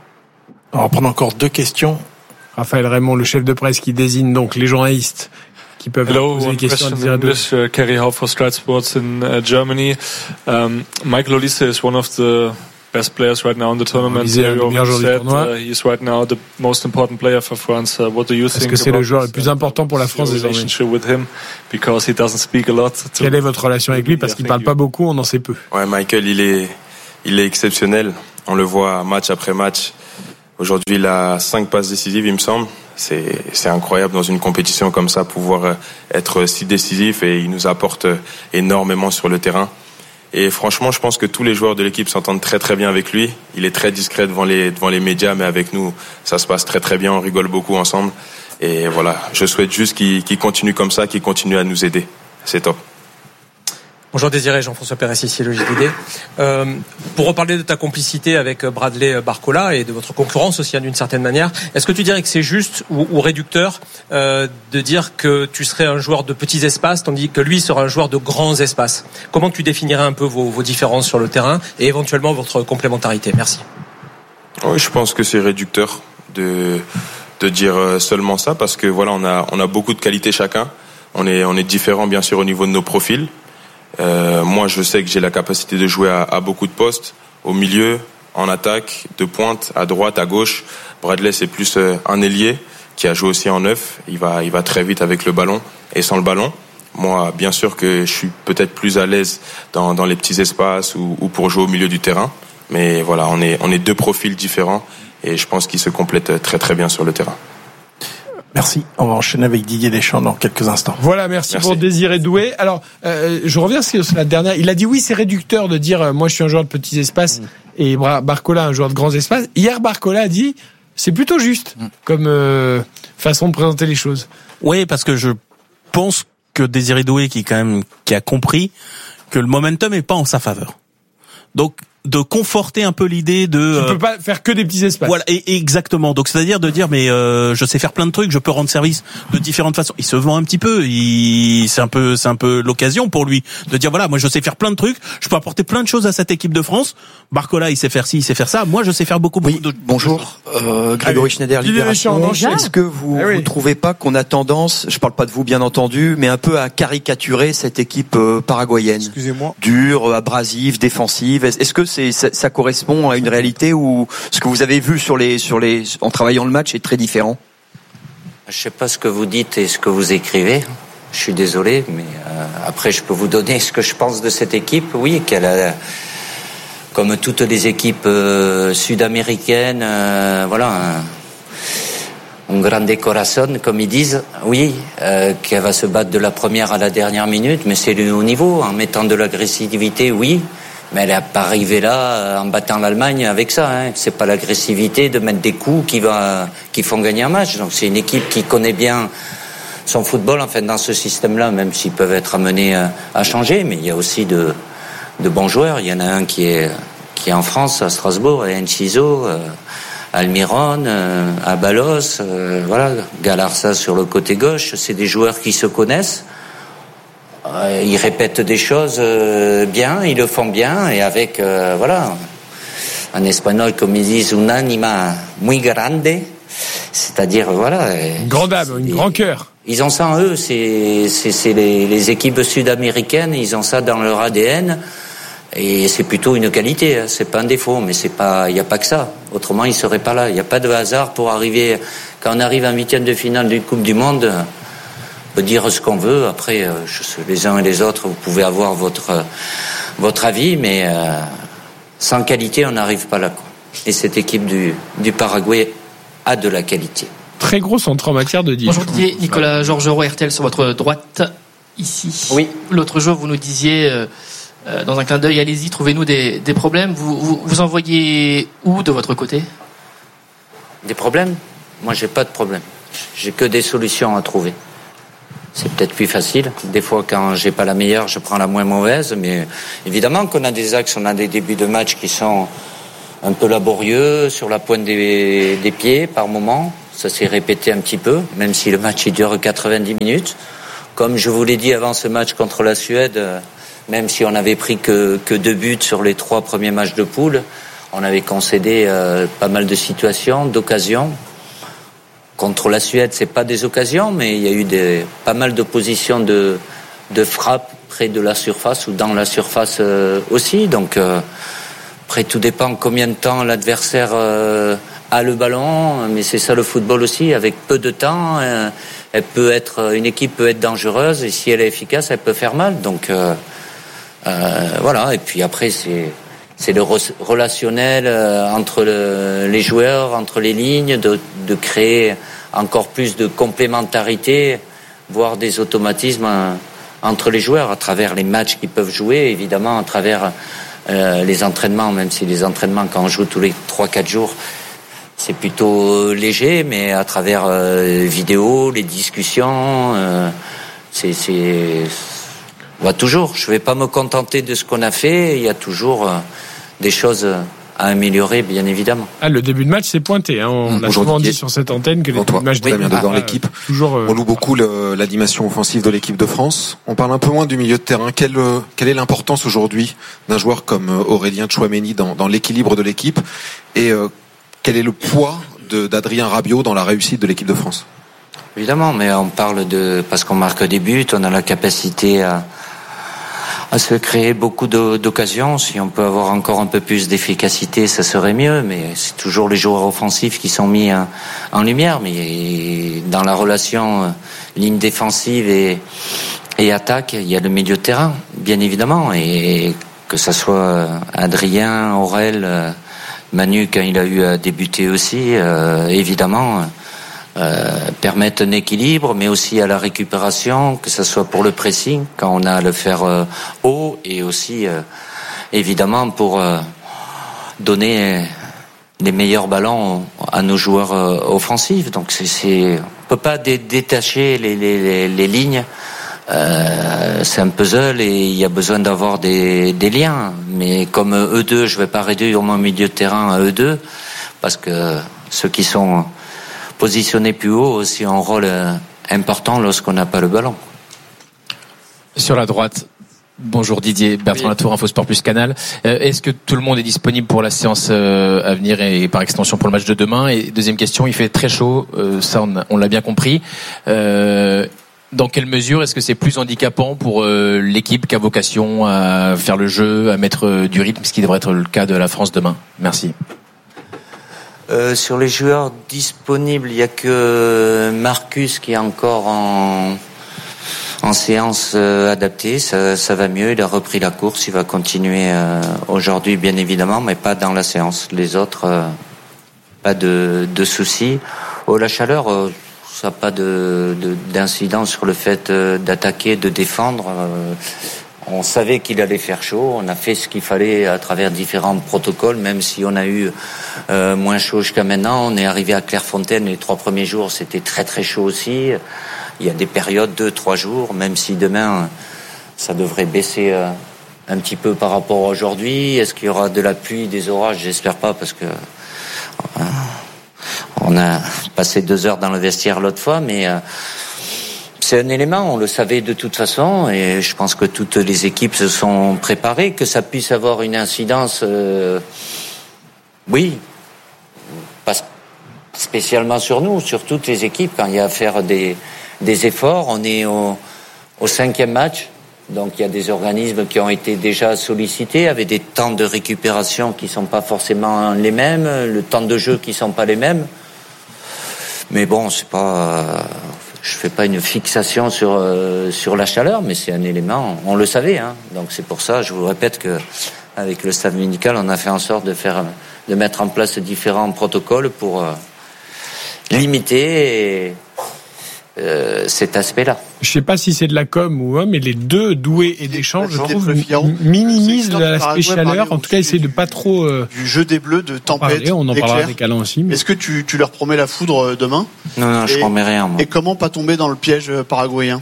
On va prendre encore deux questions. Raphaël Raymond, le chef de presse qui désigne donc les journalistes qui peuvent Hello, poser one des questions. question in English. Uh, Kerry Howe for Stride Sports in uh, Germany. Um, Michael Olise is one of the best players right now in the tournament. Olise est le meilleur joueur du tournoi. Uh, he is right now the most important player for France. Uh, what do you Est-ce think que c'est about le joueur le plus important pour la France désormais? relationship with him, because he doesn't speak a lot. To Quelle est votre relation avec lui? Parce qu'il parle pas beaucoup, on en sait peu. Ouais, Michael, il est, il est exceptionnel. On le voit match après match. Aujourd'hui, il a cinq passes décisives, il me semble. C'est, c'est incroyable dans une compétition comme ça, pouvoir être si décisif, et il nous apporte énormément sur le terrain. Et franchement, je pense que tous les joueurs de l'équipe s'entendent très très bien avec lui. Il est très discret devant les, devant les médias, mais avec nous, ça se passe très très bien. On rigole beaucoup ensemble. Et voilà, je souhaite juste qu'il, qu'il continue comme ça, qu'il continue à nous aider. C'est top. Bonjour Désiré, Jean-François Pérez ici, le J D D. Euh, pour reparler de ta complicité avec Bradley Barcola et de votre concurrence aussi d'une certaine manière, est-ce que tu dirais que c'est juste ou, ou réducteur euh, de dire que tu serais un joueur de petits espaces tandis que lui sera un joueur de grands espaces? Comment tu définirais un peu vos, vos différences sur le terrain et éventuellement votre complémentarité? Merci. Oui, je pense que c'est réducteur de, de dire seulement ça, parce que voilà, on a, on a beaucoup de qualités chacun. On est, on est différents bien sûr au niveau de nos profils. Euh, moi, je sais que j'ai la capacité de jouer à, à beaucoup de postes, au milieu, en attaque, de pointe, à droite, à gauche. Bradley, c'est plus euh, un ailier qui a joué aussi en neuf. Il va, il va très vite avec le ballon et sans le ballon. Moi, bien sûr que je suis peut-être plus à l'aise dans, dans les petits espaces ou, ou pour jouer au milieu du terrain. Mais voilà, on est, on est deux profils différents et je pense qu'ils se complètent très très bien sur le terrain. Merci. On va enchaîner avec Didier Deschamps dans quelques instants. Voilà, merci, merci. pour Désiré Doué. Alors, euh, je reviens sur la dernière. Il a dit oui, c'est réducteur de dire euh, moi je suis un joueur de petits espaces mmh. et Barcola un joueur de grands espaces. Hier, Barcola a dit c'est plutôt juste mmh. comme euh, façon de présenter les choses. Oui, parce que je pense que Désiré Doué, qui quand même qui a compris que le momentum est pas en sa faveur. Donc de conforter un peu l'idée de tu peux pas faire que des petits espaces. Voilà, et, et exactement. Donc c'est-à-dire de dire mais euh, je sais faire plein de trucs, je peux rendre service de différentes façons. Il se vend un petit peu, il c'est un peu c'est un peu l'occasion pour lui de dire voilà, moi je sais faire plein de trucs, je peux apporter plein de choses à cette équipe de France. Barcola, il sait faire ci, il sait faire ça. Moi je sais faire beaucoup beaucoup oui, de bonjour. Euh, Grégory Allez, Schneider, Libération. Est-ce que vous ah oui. vous trouvez pas qu'on a tendance, je parle pas de vous bien entendu, mais un peu à caricaturer cette équipe euh, paraguayenne? Excusez-moi. Dure, abrasive, défensive. Est-ce que c'est ça, ça correspond à une réalité ou ce que vous avez vu sur les sur les en travaillant le match est très différent? Je sais pas ce que vous dites et ce que vous écrivez. Je suis désolé, mais euh, après je peux vous donner ce que je pense de cette équipe. Oui, qu'elle a, comme toutes les équipes euh, sud-américaines, euh, voilà, un, un grande corazón, comme ils disent. Oui, euh, qu'elle va se battre de la première à la dernière minute, mais c'est le haut niveau, en mettant de l'agressivité, oui. Mais elle n'est pas arrivée là en battant l'Allemagne avec ça. Hein. C'est pas l'agressivité de mettre des coups qui va, qui font gagner un match. Donc c'est une équipe qui connaît bien son football, enfin dans ce système-là, même s'ils peuvent être amenés à, à changer. Mais il y a aussi de, de bons joueurs. Il y en a un qui est, qui est en France, à Strasbourg, à Enciso, euh, Almiron, euh, à Balos, euh, voilà, Galarza sur le côté gauche. C'est des joueurs qui se connaissent. Euh, ils répètent des choses euh, bien, ils le font bien et avec euh, voilà en espagnol, comme ils disent, un anima muy grande, c'est-à-dire voilà. Une grande âme, un grand cœur. Ils ont ça en eux, c'est, c'est, c'est les, les équipes sud-américaines, ils ont ça dans leur A D N, et c'est plutôt une qualité, hein, c'est pas un défaut, mais c'est pas, il n'y a pas que ça. Autrement, ils seraient pas là. Il n'y a pas de hasard pour arriver. Quand on arrive en huitième de finale d'une Coupe du Monde, on peut dire ce qu'on veut. Après, je sais, les uns et les autres, vous pouvez avoir votre votre avis, mais euh, sans qualité, on n'arrive pas là, quoi. Et cette équipe du du Paraguay a de la qualité. Très gros centre en matière de diff. Bonjour Didier, Nicolas Georgerot, R T L sur votre droite, ici. Oui. L'autre jour, vous nous disiez, euh, dans un clin d'œil, allez-y, trouvez-nous des, des problèmes. Vous, vous, vous en voyez où de votre côté ? Des problèmes ? Moi, j'ai pas de problème. J'ai que des solutions à trouver. C'est peut-être plus facile. Des fois, quand j'ai pas la meilleure, je prends la moins mauvaise. Mais évidemment qu'on a des axes, on a des débuts de match qui sont un peu laborieux, sur la pointe des, des pieds par moment. Ça s'est répété un petit peu, même si le match il dure quatre-vingt-dix minutes. Comme je vous l'ai dit avant ce match contre la Suède, même si on n'avait pris que, que deux buts sur les trois premiers matchs de poule, on avait concédé euh, pas mal de situations, d'occasions. Contre la Suède, c'est pas des occasions, mais il y a eu des, pas mal de positions de, de frappe près de la surface ou dans la surface euh, aussi. Donc, euh, après, tout dépend combien de temps l'adversaire euh, a le ballon, mais c'est ça le football aussi. Avec peu de temps, euh, elle peut être, une équipe peut être dangereuse et si elle est efficace, elle peut faire mal. Donc, euh, euh, voilà. Et puis après, c'est c'est le re- relationnel euh, entre le, les joueurs, entre les lignes, de, de créer encore plus de complémentarité, voire des automatismes euh, entre les joueurs à travers les matchs qu'ils peuvent jouer, évidemment à travers euh, les entraînements, même si les entraînements quand on joue tous les trois quatre jours, c'est plutôt léger, mais à travers euh, vidéos, les discussions, euh, c'est, c'est on va toujours. Je vais pas me contenter de ce qu'on a fait. Il y a toujours euh, des choses à améliorer, bien évidemment. Ah, le début de match s'est pointé. Hein. On mmh, a souvent dit sur cette antenne que les débuts de match très bien devant ah, l'équipe. Toujours, euh... On loue beaucoup le, l'animation offensive de l'équipe de France. On parle un peu moins du milieu de terrain. Quelle, quelle est l'importance aujourd'hui d'un joueur comme Aurélien Tchouaméni dans, dans l'équilibre de l'équipe et euh, quel est le poids de, d'Adrien Rabiot dans la réussite de l'équipe de France ? Évidemment, mais on parle de parce qu'on marque des buts, on a la capacité à à se créer beaucoup de, d'occasions. Si on peut avoir encore un peu plus d'efficacité, ça serait mieux, mais c'est toujours les joueurs offensifs qui sont mis en, en lumière. Mais dans la relation euh, ligne défensive et, et attaque, il y a le milieu de terrain, bien évidemment, et que ça soit Adrien, Aurel, euh, Manu quand il a eu à débuter aussi, euh, évidemment, euh, permettent un équilibre, mais aussi à la récupération, que ce soit pour le pressing, quand on a à le faire euh, haut, et aussi, euh, évidemment, pour euh, donner les meilleurs ballons à nos joueurs euh, offensifs. Donc, c'est, c'est, on peut pas dé- détacher les, les, les, les lignes. Euh, c'est un puzzle et il y a besoin d'avoir des, des liens. Mais comme eux deux, je vais pas réduire mon milieu de terrain à eux deux, parce que ceux qui sont positionnés plus haut aussi ont un rôle important lorsqu'on n'a pas le ballon. Sur la droite, bonjour Didier, Bertrand oui. Latour, Infosport Plus Canal. Euh, est-ce que tout le monde est disponible pour la séance euh, à venir et par extension pour le match de demain ? Et deuxième question, il fait très chaud, euh, ça on, a, on l'a bien compris. Euh, Dans quelle mesure est-ce que c'est plus handicapant pour euh, l'équipe qui a vocation à faire le jeu, à mettre euh, du rythme, ce qui devrait être le cas de la France demain ? Merci. Euh, sur les joueurs disponibles, il n'y a que Marcus qui est encore en, en séance euh, adaptée. Ça, ça va mieux, il a repris la course, il va continuer euh, aujourd'hui bien évidemment, mais pas dans la séance. Les autres, euh, pas de, de soucis. Oh, la chaleur... Euh, ça n'a pas de, de, d'incidence sur le fait euh, d'attaquer, de défendre. Euh, on savait qu'il allait faire chaud. On a fait ce qu'il fallait à travers différents protocoles, même si on a eu euh, moins chaud jusqu'à maintenant. On est arrivé à Clairefontaine, les trois premiers jours, c'était très très chaud aussi. Il y a des périodes, deux, trois jours, même si demain, ça devrait baisser euh, un petit peu par rapport à aujourd'hui. Est-ce qu'il y aura de la pluie, des orages ? J'espère pas, parce que... Euh, on a passé deux heures dans le vestiaire l'autre fois, mais euh, c'est un élément, on le savait de toute façon, et je pense que toutes les équipes se sont préparées, que ça puisse avoir une incidence, euh, Oui, pas spécialement sur nous, sur toutes les équipes. Quand il y a à faire des, des efforts, on est au, au cinquième match. Donc il y a des organismes qui ont été déjà sollicités avec des temps de récupération qui sont pas forcément les mêmes, le temps de jeu qui sont pas les mêmes. Mais bon, c'est pas, je fais pas une fixation sur euh, sur la chaleur, mais c'est un élément. On le savait, hein. Donc c'est pour ça, je vous répète que avec le staff médical, on a fait en sorte de faire, de mettre en place différents protocoles pour euh, limiter. Et, Euh, cet aspect-là. Je sais pas si c'est de la com ou hein, mais les deux Doué et Deschamps, je trouve, minimisent l'aspect chaleur. En tout cas, essayent de pas trop euh, du jeu des Bleus, de tempête. On en parlera avec Alain aussi. Mais... Est-ce que tu, tu leur promets la foudre demain? Non, non, et, je promets rien. Moi. Et comment pas tomber dans le piège paraguayen?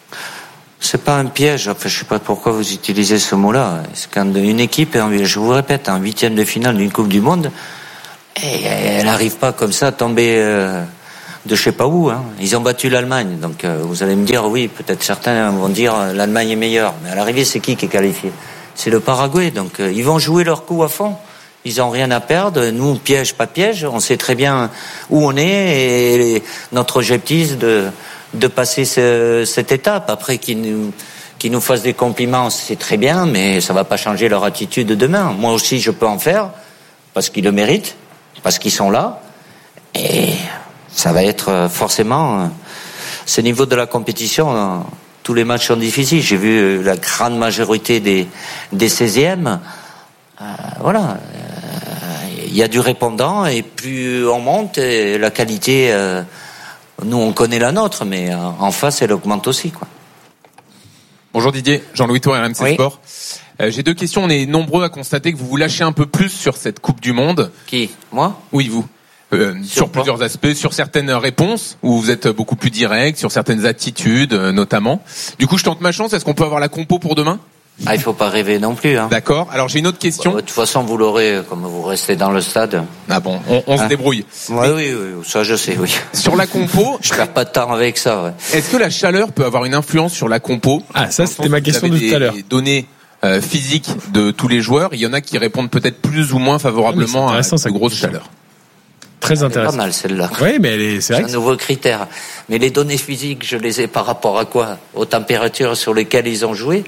C'est pas un piège. Enfin, je sais pas pourquoi vous utilisez ce mot-là. C'est quand une équipe, je vous répète, en huitième de finale d'une Coupe du Monde, et elle n'arrive pas comme ça à tomber. Euh, de je sais pas où, hein. Ils ont battu l'Allemagne, donc euh, vous allez me dire oui, peut-être certains vont dire euh, l'Allemagne est meilleure, mais à l'arrivée c'est qui qui est qualifié? C'est le Paraguay, donc euh, ils vont jouer leur coup à fond. Ils ont rien à perdre. Nous, piège pas piège, on sait très bien où on est et notre objectif de de passer ce, cette étape. Après qu'ils nous qu'ils nous fassent des compliments, c'est très bien, mais ça va pas changer leur attitude demain. Moi aussi, je peux en faire parce qu'ils le méritent, parce qu'ils sont là et ça va être forcément ce niveau de la compétition. Tous les matchs sont difficiles. J'ai vu la grande majorité des des seizièmes. Euh, voilà, il euh, y a du répondant et plus on monte, et la qualité. Euh, nous, on connaît la nôtre, mais euh, en face, elle augmente aussi, quoi. Bonjour Didier, Jean-Louis Tour, R M C oui. Sport. Euh, j'ai deux questions. On est nombreux à constater que vous vous lâchez un peu plus sur cette Coupe du Monde. Qui? Moi? Oui, vous. Euh, sur, sur plusieurs aspects, sur certaines réponses où vous êtes beaucoup plus direct, sur certaines attitudes euh, notamment. Du coup, je tente ma chance. Est-ce qu'on peut avoir la compo pour demain? Ah, il faut pas rêver non plus. Hein. D'accord. Alors j'ai une autre question. Bon, de toute façon, vous l'aurez comme vous restez dans le stade. Ah bon, on, on hein? se débrouille. Oui, oui, oui, ça je sais, oui. Sur la compo, je perds pas de temps avec ça. Ouais. Est-ce que la chaleur peut avoir une influence sur la compo? Ah, ça c'était ma question de tout à l'heure. Les données euh, physiques de tous les joueurs, il y en a qui répondent peut-être plus ou moins favorablement à une grosse chaleur. Très intéressant. C'est pas mal celle-là. Oui, mais elle est, c'est vrai. C'est un nouveau critère. Mais les données physiques, je les ai par rapport à quoi? Aux températures sur lesquelles ils ont joué?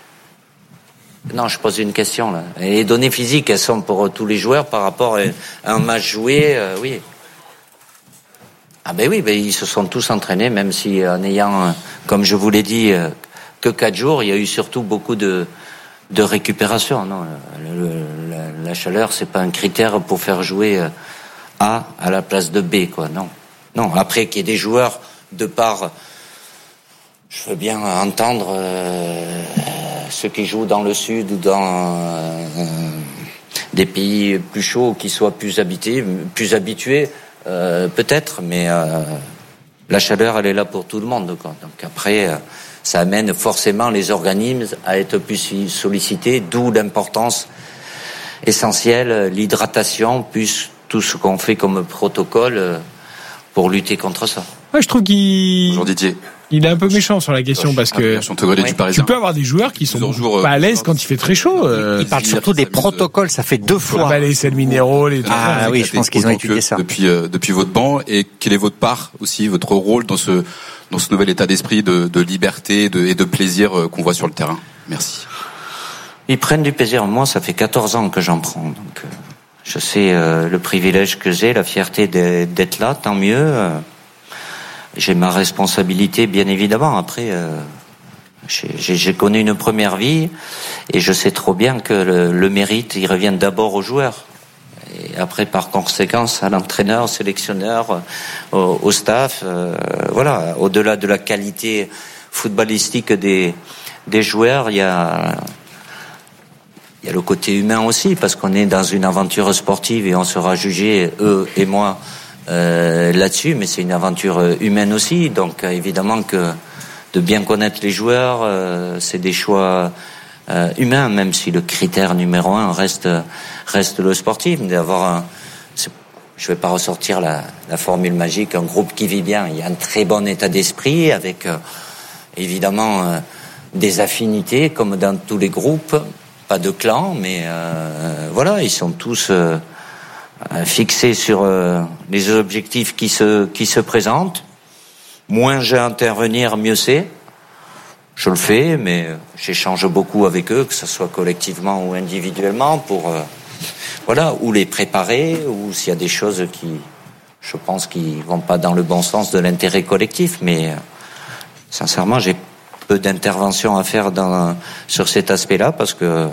Non, je pose une question là. Et les données physiques, elles sont pour tous les joueurs par rapport à un match joué, euh, oui. Ah ben oui, ben ils se sont tous entraînés, même si en ayant, comme je vous l'ai dit, que quatre jours, il y a eu surtout beaucoup de de récupération. Non, le, le, la, la chaleur, c'est pas un critère pour faire jouer A à la place de B, quoi. Non, non. Après qu'il y ait des joueurs de part, je veux bien entendre euh, ceux qui jouent dans le sud ou dans euh, des pays plus chauds, qui soient plus habités, plus habitués, euh, peut-être. Mais euh, la chaleur, elle est là pour tout le monde, quoi. Donc après, euh, ça amène forcément les organismes à être plus sollicités, d'où l'importance essentielle, l'hydratation, plus tout ce qu'on fait comme protocole pour lutter contre ça. Ouais, je trouve qu'il Bonjour Didier. Il est un peu méchant sur la question parce que oui. tu peux avoir des joueurs qui sont toujours, pas à l'aise quand il fait très chaud. Euh, il parle surtout des protocoles, ça fait deux fois. Bah, les sels minéraux, les ah, ah oui, je pense qu'ils ont étudié ça. Depuis euh, depuis votre banc, et quelle est votre part aussi, votre rôle dans ce dans ce nouvel état d'esprit de, de liberté de, et de plaisir euh, qu'on voit sur le terrain? Merci. Ils prennent du plaisir. Moi, ça fait quatorze ans que j'en prends, donc euh, je sais euh, le privilège que j'ai, la fierté d'être là, tant mieux. Euh, J'ai ma responsabilité, bien évidemment. Après, euh, j'ai, j'ai connu une première vie et je sais trop bien que le, le mérite, il revient d'abord aux joueurs. Et après, par conséquence, à l'entraîneur, au sélectionneur, au, au staff. Euh, voilà, au-delà de la qualité footballistique des, des joueurs, il y a, il y a le côté humain aussi, parce qu'on est dans une aventure sportive et on sera jugé, eux et moi, Euh, là-dessus, mais c'est une aventure humaine aussi, donc euh, évidemment que de bien connaître les joueurs, euh, c'est des choix euh, humains, même si le critère numéro un reste reste le sportif, d'avoir un, je vais pas ressortir la, la formule magique, un groupe qui vit bien, il y a un très bon état d'esprit avec euh, évidemment euh, des affinités comme dans tous les groupes, pas de clans, mais euh, voilà, ils sont tous euh, fixé sur euh, les objectifs qui se qui se présentent. Moins j'ai à intervenir, mieux c'est. Je le fais, mais j'échange beaucoup avec eux, que ce soit collectivement ou individuellement, pour euh, voilà, ou les préparer, ou s'il y a des choses qui, je pense, qui vont pas dans le bon sens de l'intérêt collectif. Mais euh, sincèrement, j'ai peu d'interventions à faire dans, sur cet aspect-là, parce que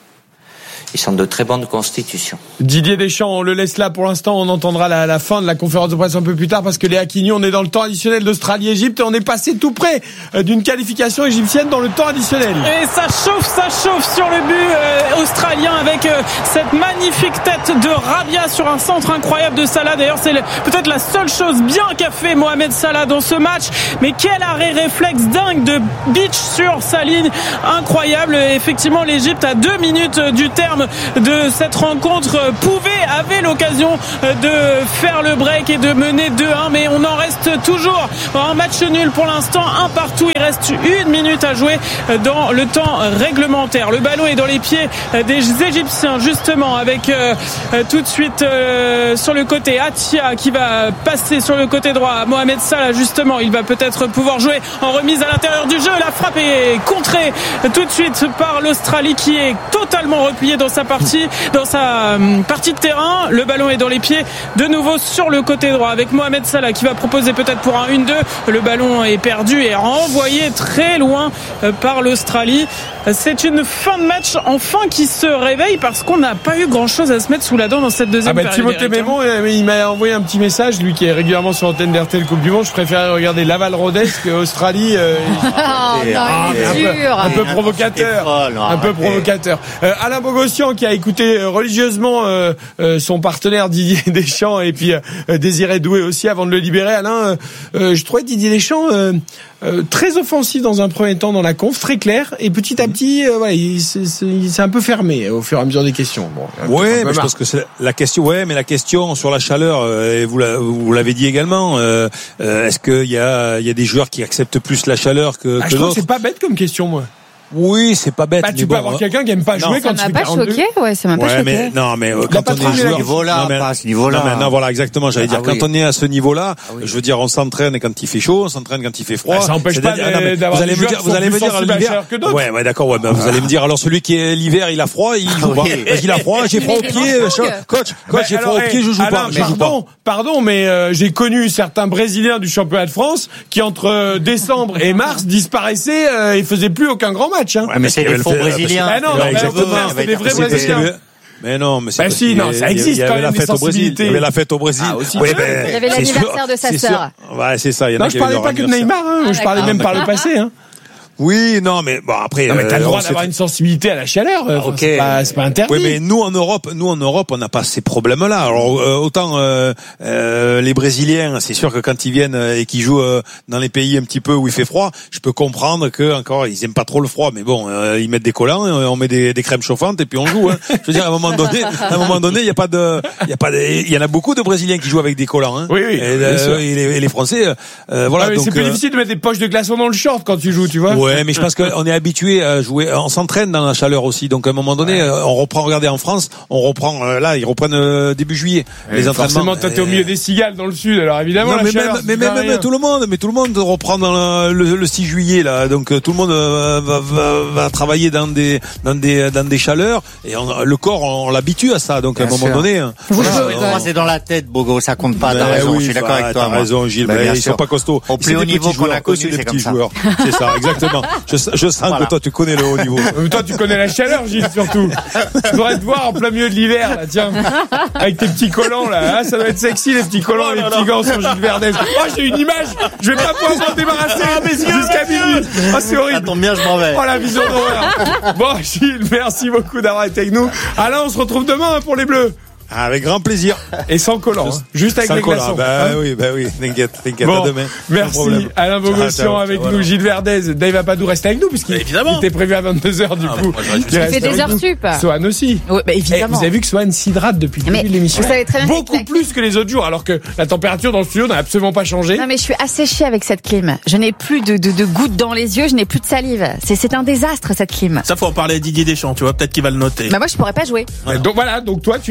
ils sont de très bonne constitution. Didier Deschamps, on le laisse là pour l'instant. On entendra la, la fin de la conférence de presse un peu plus tard, parce que les Hakimi, on est dans le temps additionnel d'Australie-Égypte et on est passé tout près d'une qualification égyptienne dans le temps additionnel. Et ça chauffe, ça chauffe sur le but euh, australien avec euh, cette magnifique tête de Rabia sur un centre incroyable de Salah. D'ailleurs, c'est le, peut-être la seule chose bien qu'a fait Mohamed Salah dans ce match. Mais quel arrêt réflexe dingue de Beach sur sa ligne, incroyable. Et effectivement, l'Égypte à deux minutes du terme de cette rencontre pouvait, avait l'occasion de faire le break et de mener deux un, mais on en reste toujours en match nul pour l'instant, un partout. Il reste une minute à jouer dans le temps réglementaire. Le ballon est dans les pieds des Égyptiens, justement, avec euh, tout de suite euh, sur le côté Atia qui va passer sur le côté droit. Mohamed Salah, justement, il va peut-être pouvoir jouer en remise à l'intérieur du jeu. La frappe est contrée tout de suite par l'Australie, qui est totalement repliée dans sa partie, dans sa partie de terrain. Le ballon est dans les pieds de nouveau sur le côté droit, avec Mohamed Salah qui va proposer peut-être pour un un deux. Le ballon est perdu et renvoyé très loin par l'Australie. C'est une fin de match enfin qui se réveille, parce qu'on n'a pas eu grand chose à se mettre sous la dent dans cette deuxième ah bah, période. Timothée Mémon, il m'a envoyé un petit message, lui qui est régulièrement sur l'antenne d'R T L Coupe du Monde. Je préférais regarder Laval Rodez qu'Australie. Euh, oh, non, ah, un, peu, un peu provocateur, folle, un peu provocateur. Euh, Alain Bogossian, qui a écouté religieusement euh, euh, son partenaire Didier Deschamps, et puis euh, Désiré Doué aussi, avant de le libérer. Alain, euh, je trouvais Didier Deschamps euh, euh, très offensif dans un premier temps dans la conf, très clair, et petit à petit, euh, ouais, il, c'est, c'est, il s'est un peu fermé au fur et à mesure des questions. Bon, ouais, mais je pense que c'est la question. Ouais, mais la question sur la chaleur, euh, et vous, la, vous l'avez dit également. Euh, euh, est-ce qu'il y a, il y a des joueurs qui acceptent plus la chaleur que, ah, que je d'autres? trouve que c'est pas bête comme question, moi. Oui, c'est pas bête. Bah, tu mais peux bon, avoir quelqu'un qui aime pas non, jouer quand ça tu m'a pas choqué, ouais, ça m'a pas ouais, choqué. Mais, non, mais euh, quand on est à ce niveau-là, non, pas à ce niveau-là. Non, mais, non, voilà, exactement. J'allais ah, dire, oui. quand on est à ce niveau-là, ah, oui. je veux dire, on s'entraîne quand il fait chaud, on s'entraîne quand il fait froid. Bah, ça n'empêche pas de, d'avoir vous allez des me dire, vous allez me dire l'hiver. Ouais, ouais, d'accord, ouais, bah, vous allez me dire, alors celui qui est l'hiver, il a froid, il joue pas. Il a froid, j'ai froid au pied, coach, coach, j'ai froid au pied, je joue pas. Pardon, pardon, mais euh, j'ai connu certains Brésiliens du championnat de France qui, entre euh, décembre et mars, disparaissaient euh, et faisaient plus aucun grand match. Hein. Ouais, mais c'est des faux Brésiliens. Ah non, ouais, exactement. C'est des vrais Brésiliens. Mais non, mais c'est bah si, non, ça existe quand même, des sensibilités. Il y avait la fête au Brésil. Ah, aussi. Oui, ben, il y avait l'anniversaire de sa sœur. Ouais, c'est ça. Il y en non, a je parlais pas que de Neymar, hein. Ah, je parlais même par le passé, hein. Oui, non, mais bon après. Non, mais t'as le droit euh, d'avoir une sensibilité à la chaleur. Ah, ok. C'est pas, c'est pas interdit. Oui, mais nous en Europe, nous en Europe, on n'a pas ces problèmes-là. Alors euh, autant euh, euh, les Brésiliens, c'est sûr que quand ils viennent et qu'ils jouent euh, dans les pays un petit peu où il fait froid, je peux comprendre que encore ils aiment pas trop le froid, mais bon, euh, ils mettent des collants, on met des, des crèmes chauffantes et puis on joue. Hein. Je veux dire, à un moment donné, à un moment donné, il y a pas de, il y a pas, de, il y en a beaucoup de Brésiliens qui jouent avec des collants. Hein. Oui, oui. Et, euh, et, les, et les Français, euh, voilà. Ah, mais donc, c'est plus euh, difficile de mettre des poches de glaçons dans le short quand tu joues, tu vois. Ouais, mais je pense que on est habitué à jouer, on s'entraîne dans la chaleur aussi. Donc à un moment donné, ouais. on reprend. Regardez en France, on reprend là, ils reprennent euh, début juillet et les entraînements. Forcément, toi t'es au milieu des cigales dans le sud, alors évidemment. Non, la mais chaleur, même, mais même, même tout le monde, mais tout le monde reprend dans le, le, le six juillet là. Donc tout le monde va, va, va, va travailler dans des dans des dans des chaleurs et on, le corps on, on l'habitue à ça. Donc à un moment donné, voilà, moi c'est dans la tête, Bogo, ça compte pas. T'as raison, oui, je suis d'accord avec toi. T'as raison, Gilles. Mais ils sont pas costauds. Au plus haut niveau qu'on a connu, c'est comme ça. C'est ça, exactement. Je, je sens voilà. que toi tu connais le haut niveau. Toi tu connais la chaleur, Gilles, surtout. Je voudrais te voir en plein milieu de l'hiver, là, tiens, avec tes petits collants là. Ah, ça doit être sexy les petits collants, oh, les petits gants sur Gilles Verdez. Oh, j'ai une image. Je vais pas pouvoir m'en débarrasser ah, jusqu'à minuit. Oh, c'est horrible. Ça tombe bien, je m'en vais. Oh, la vision d'horreur. Bon, Gilles, merci beaucoup d'avoir été avec nous. Alain, on se retrouve demain pour les Bleus. Avec grand plaisir. Et sans collant, juste, hein. juste avec sans les glaçons. Bah hein oui, bah oui, t'inquiète, t'inquiète, bon, à demain. Merci Alain Bogossian avec ciao, nous, voilà. Gilles Verdez. Dave Apadou reste avec nous puisqu'il bah, était prévu à vingt-deux heures du ah, coup. Il fait des heures sup. Swan aussi. Oui, bah, évidemment. Et vous avez vu que Swan s'hydrate depuis le début de l'émission. Vous savez très bien beaucoup plus que les autres jours, alors que la température dans le studio n'a absolument pas changé. Non mais je suis asséchée avec cette clim. Je n'ai plus de, de, de gouttes dans les yeux, je n'ai plus de salive. C'est, c'est un désastre cette clim. Ça faut en parler à Didier Deschamps, tu vois, peut-être qu'il va le noter. Bah moi je pourrais pas jouer. Ouais, donc voilà, donc toi tu es plus sensible.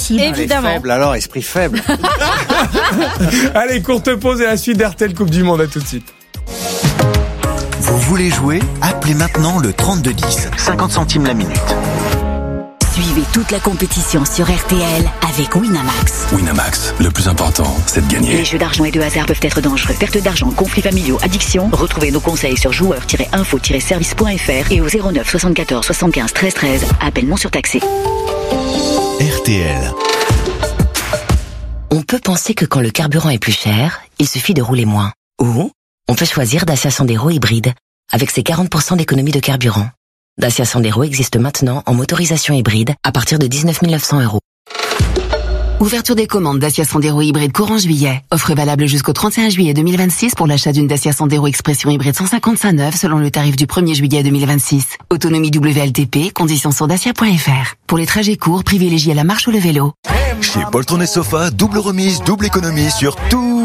possible. Évidemment. Faible alors, esprit faible. Allez, courte pause et la suite d'R T L Coupe du Monde. À tout de suite. Vous voulez jouer? Appelez maintenant le trente-deux dix. cinquante centimes la minute. Suivez toute la compétition sur R T L avec Winamax. Winamax, le plus important, c'est de gagner. Les jeux d'argent et de hasard peuvent être dangereux. Perte d'argent, conflits familiaux, addiction. Retrouvez nos conseils sur joueurs tiret info tiret service point f r et au zéro neuf soixante-quatorze soixante-quinze treize treize. Appel non surtaxé. R T L. On peut penser que quand le carburant est plus cher, il suffit de rouler moins. Ou on peut choisir Dacia Sandero hybride avec ses quarante pour cent d'économie de carburant. Dacia Sandero existe maintenant en motorisation hybride à partir de dix-neuf mille neuf cents euros. Ouverture des commandes Dacia Sandero hybride courant juillet. Offre valable jusqu'au trente et un juillet deux mille vingt-six pour l'achat d'une Dacia Sandero Expression hybride cent cinquante-cinq neuve selon le tarif du premier juillet deux mille vingt-six. Autonomie W L T P, conditions sur dacia point f r. Pour les trajets courts, privilégiez la marche ou le vélo. Chez Poltron et Sofa, double remise, double économie sur tous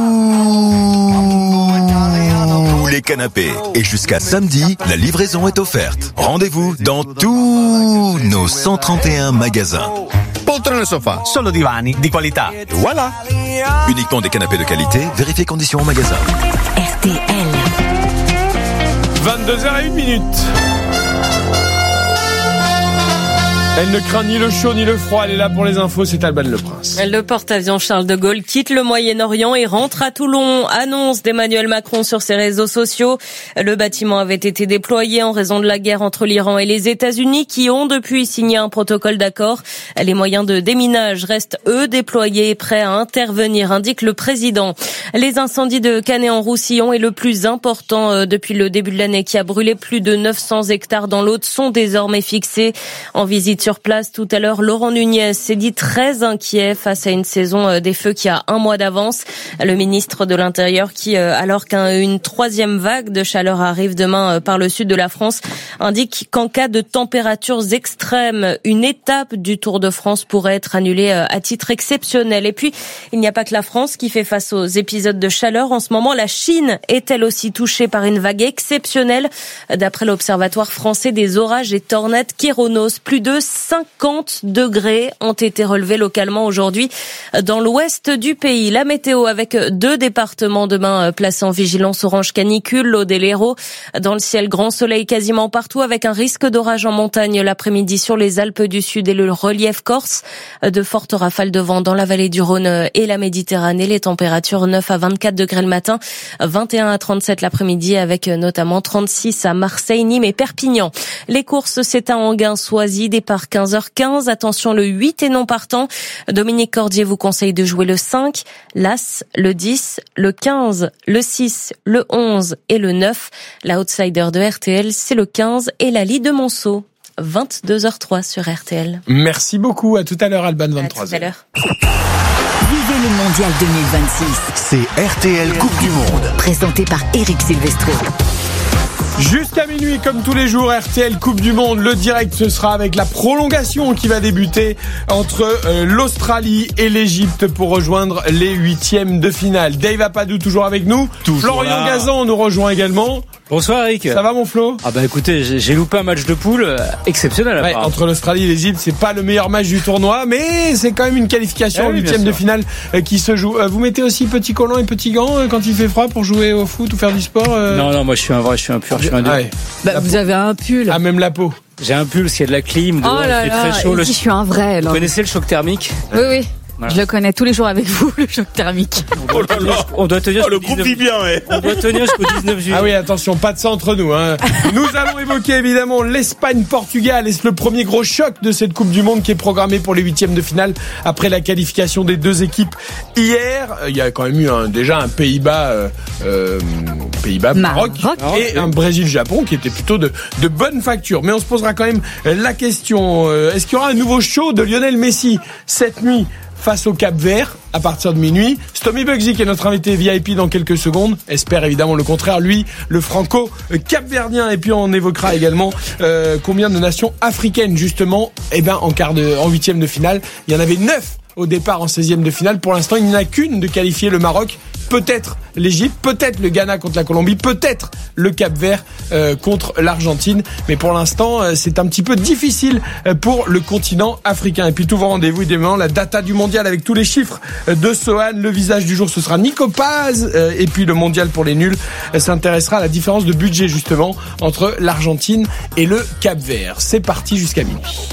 les canapés. Et jusqu'à samedi, la livraison est offerte. Rendez-vous dans tous nos cent trente et un magasins. Poltron e Sofa, solo divani di qualità. Et voilà. Uniquement des canapés de qualité, vérifiez conditions au magasin. R T L. vingt-deux heures zéro un. Elle ne craint ni le chaud ni le froid. Elle est là pour les infos. C'est Alban Le Prince. Le porte-avions Charles de Gaulle quitte le Moyen-Orient et rentre à Toulon. Annonce d'Emmanuel Macron sur ses réseaux sociaux. Le bâtiment avait été déployé en raison de la guerre entre l'Iran et les États-Unis qui ont depuis signé un protocole d'accord. Les moyens de déminage restent eux déployés et prêts à intervenir, indique le président. Les incendies de Canet-en-Roussillon est le plus important depuis le début de l'année qui a brûlé plus de neuf cents hectares dans l'Aude sont désormais fixés. En visite sur place tout à l'heure, Laurent Nunez s'est dit très inquiet face à une saison des feux qui a un mois d'avance. Le ministre de l'Intérieur qui, alors qu'une troisième vague de chaleur arrive demain par le sud de la France, indique qu'en cas de températures extrêmes, une étape du Tour de France pourrait être annulée à titre exceptionnel. Et puis, il n'y a pas que la France qui fait face aux épisodes de chaleur. En ce moment, la Chine est elle aussi touchée par une vague exceptionnelle. D'après l'Observatoire français des orages et tornades Kéronos, plus de cinquante degrés ont été relevés localement aujourd'hui dans l'ouest du pays. La météo avec deux départements demain placés en vigilance orange canicule, l'Aude et l'Hérault. Dans le ciel, grand soleil quasiment partout avec un risque d'orage en montagne l'après-midi sur les Alpes du Sud et le relief corse. De fortes rafales de vent dans la vallée du Rhône et la Méditerranée. Les températures neuf à vingt-quatre degrés le matin, vingt et un à trente-sept l'après-midi avec notamment trente-six à Marseille, Nîmes et Perpignan. Les courses, c'est à Enghien-Soisy, départ quinze heures quinze. Attention, le huit est non partant. Dominique Cordier vous conseille de jouer le cinq, l'As, le dix, le quinze, le six, le onze et le neuf. La outsider de R T L, c'est le quinze et la Lie de Monceau. vingt-deux heures trois sur R T L. Merci beaucoup. À tout à l'heure, Alban, vingt-trois heures. À tout à l'heure. Vivez le Mondial deux mille vingt-six. C'est R T L Coupe du Monde. Présenté par Eric Silvestro. Jusqu'à minuit, comme tous les jours, R T L Coupe du Monde. Le direct, ce sera avec la prolongation qui va débuter entre euh, l'Australie et l'Égypte pour rejoindre les huitièmes de finale. Dave Apadou, toujours avec nous. Toujours Florian là. Gazan nous rejoint également. Bonsoir Eric. Ça va mon Flo? Ah bah écoutez, j'ai, j'ai loupé un match de poule euh, exceptionnel. Ouais, entre l'Australie et l'Égypte, c'est pas le meilleur match du tournoi, mais c'est quand même une qualification en oui, huitième de sûr. finale euh, qui se joue. Euh, vous mettez aussi petits collants et petits gants euh, quand il fait froid pour jouer au foot ou faire du sport euh... Non, non, moi je suis un vrai, je suis un pur, je suis un Ah ouais. Bah, vous avez un pull. Ah, même la peau. J'ai un pull, s'il y a de la clim, dehors, Oh là il fait là, très chaud. et Le... qui je suis un vrai. Vous connaissez le choc thermique? Oui, oui. Voilà. Je le connais tous les jours avec vous, le choc thermique. Oh là là. On doit tenir Oh, le groupe vit bien, ouais. On doit tenir jusqu'au dix-neuf juillet. Ah oui, attention, pas de ça entre nous. Hein. Nous allons évoquer évidemment l'Espagne-Portugal et c'est le premier gros choc de cette Coupe du Monde qui est programmé pour les huitièmes de finale après la qualification des deux équipes hier. Il y a quand même eu un, déjà un Pays-Bas, euh, euh, Pays-Bas, Maroc, Maroc. et un Brésil-Japon qui était plutôt de, de bonne facture. Mais on se posera quand même la question, euh, est-ce qu'il y aura un nouveau show de Lionel Messi cette nuit face au Cap-Vert à partir de minuit? Stomy Bugsy, qui est notre invité V I P dans quelques secondes, espère évidemment le contraire, lui, le franco-capverdien. Et puis on évoquera également euh, combien de nations africaines justement, eh ben en quart de, en huitième de finale, il y en avait neuf au départ en seizième de finale. Pour l'instant, il n'y en a qu'une de qualifier, le Maroc. Peut-être l'Égypte, peut-être le Ghana contre la Colombie, peut-être le Cap-Vert euh, contre l'Argentine. Mais pour l'instant, euh, c'est un petit peu difficile euh, pour le continent africain. Et puis tout vos rendez-vous, évidemment, la data du mondial avec tous les chiffres euh, de Sohan. Le visage du jour, ce sera Nico Paz. Euh, et puis le mondial pour les nuls euh, s'intéressera à la différence de budget, justement, entre l'Argentine et le Cap-Vert. C'est parti jusqu'à minuit.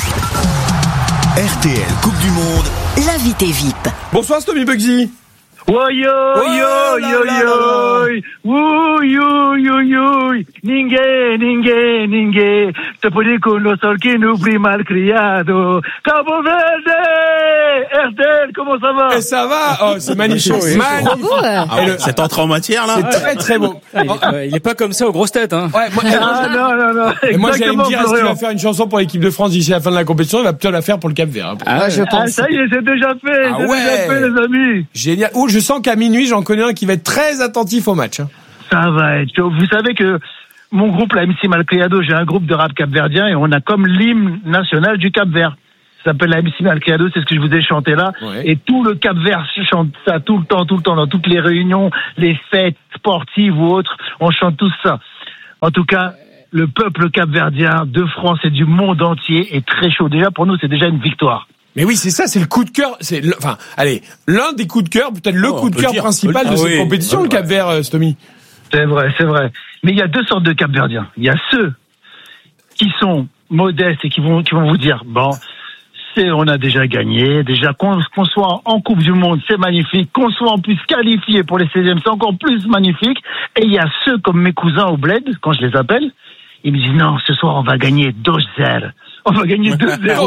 R T L Coupe du Monde. L'invité V I P. Bonsoir, Stomy Bugsy. Oh yo yo yo yo Woo yo yo yo Ninguém, ninguém, ninguém Te pone con lo sol que n'oublie malcriado Cabo Verde R T L, comment ça va? Et ça va. Oh, c'est magnifique. C'est magnifique. Ah ouais, cette entrée en matière là. C'est très très beau. Il est, il est pas comme ça aux grosses têtes, hein. Ouais, moi, ah, non, non, non. Et moi, j'allais me dire, est-ce qu'il Florian. va faire une chanson pour l'équipe de France d'ici la fin de la compétition? Il va plutôt la faire pour le Cap-Vert. Hein. Ah, je pense. Ah, ça y est, c'est déjà fait. Ah c'est ouais. déjà fait, les amis. Génial. Oh, je sens qu'à minuit, j'en connais un qui va être très attentif au match. Hein. Ça va être chaud. Vous savez que mon groupe, la M C Malcriado, j'ai un groupe de rap capverdien et on a comme l'hymne national du Cap-Vert. Ça s'appelle la M C Malcriado, c'est ce que je vous ai chanté là. Ouais. Et tout le Cap-Vert chante ça tout le temps, tout le temps, dans toutes les réunions, les fêtes sportives ou autres, on chante tous ça. En tout cas, le peuple capverdien de France et du monde entier est très chaud. Déjà, pour nous, c'est déjà une victoire. Mais oui, c'est ça, c'est le coup de cœur. C'est, le, enfin, allez, l'un des coups de cœur, peut-être le Oh, coup de on peut cœur le dire, principal on peut de le cette dire. compétition, Oui, le Cap-Vert, euh, Stomy. C'est vrai, c'est vrai. Mais il y a deux sortes de Capverdiens. Il y a ceux qui sont modestes et qui vont, qui vont vous dire, bon, c'est, on a déjà gagné, déjà qu'on, qu'on soit en Coupe du Monde, c'est magnifique, qu'on soit en plus qualifié pour les seizièmes, c'est encore plus magnifique. Et il y a ceux comme mes cousins au Bled, quand je les appelle, ils me disent, non, ce soir, on va gagner deux zéro. On va gagner deux zéro.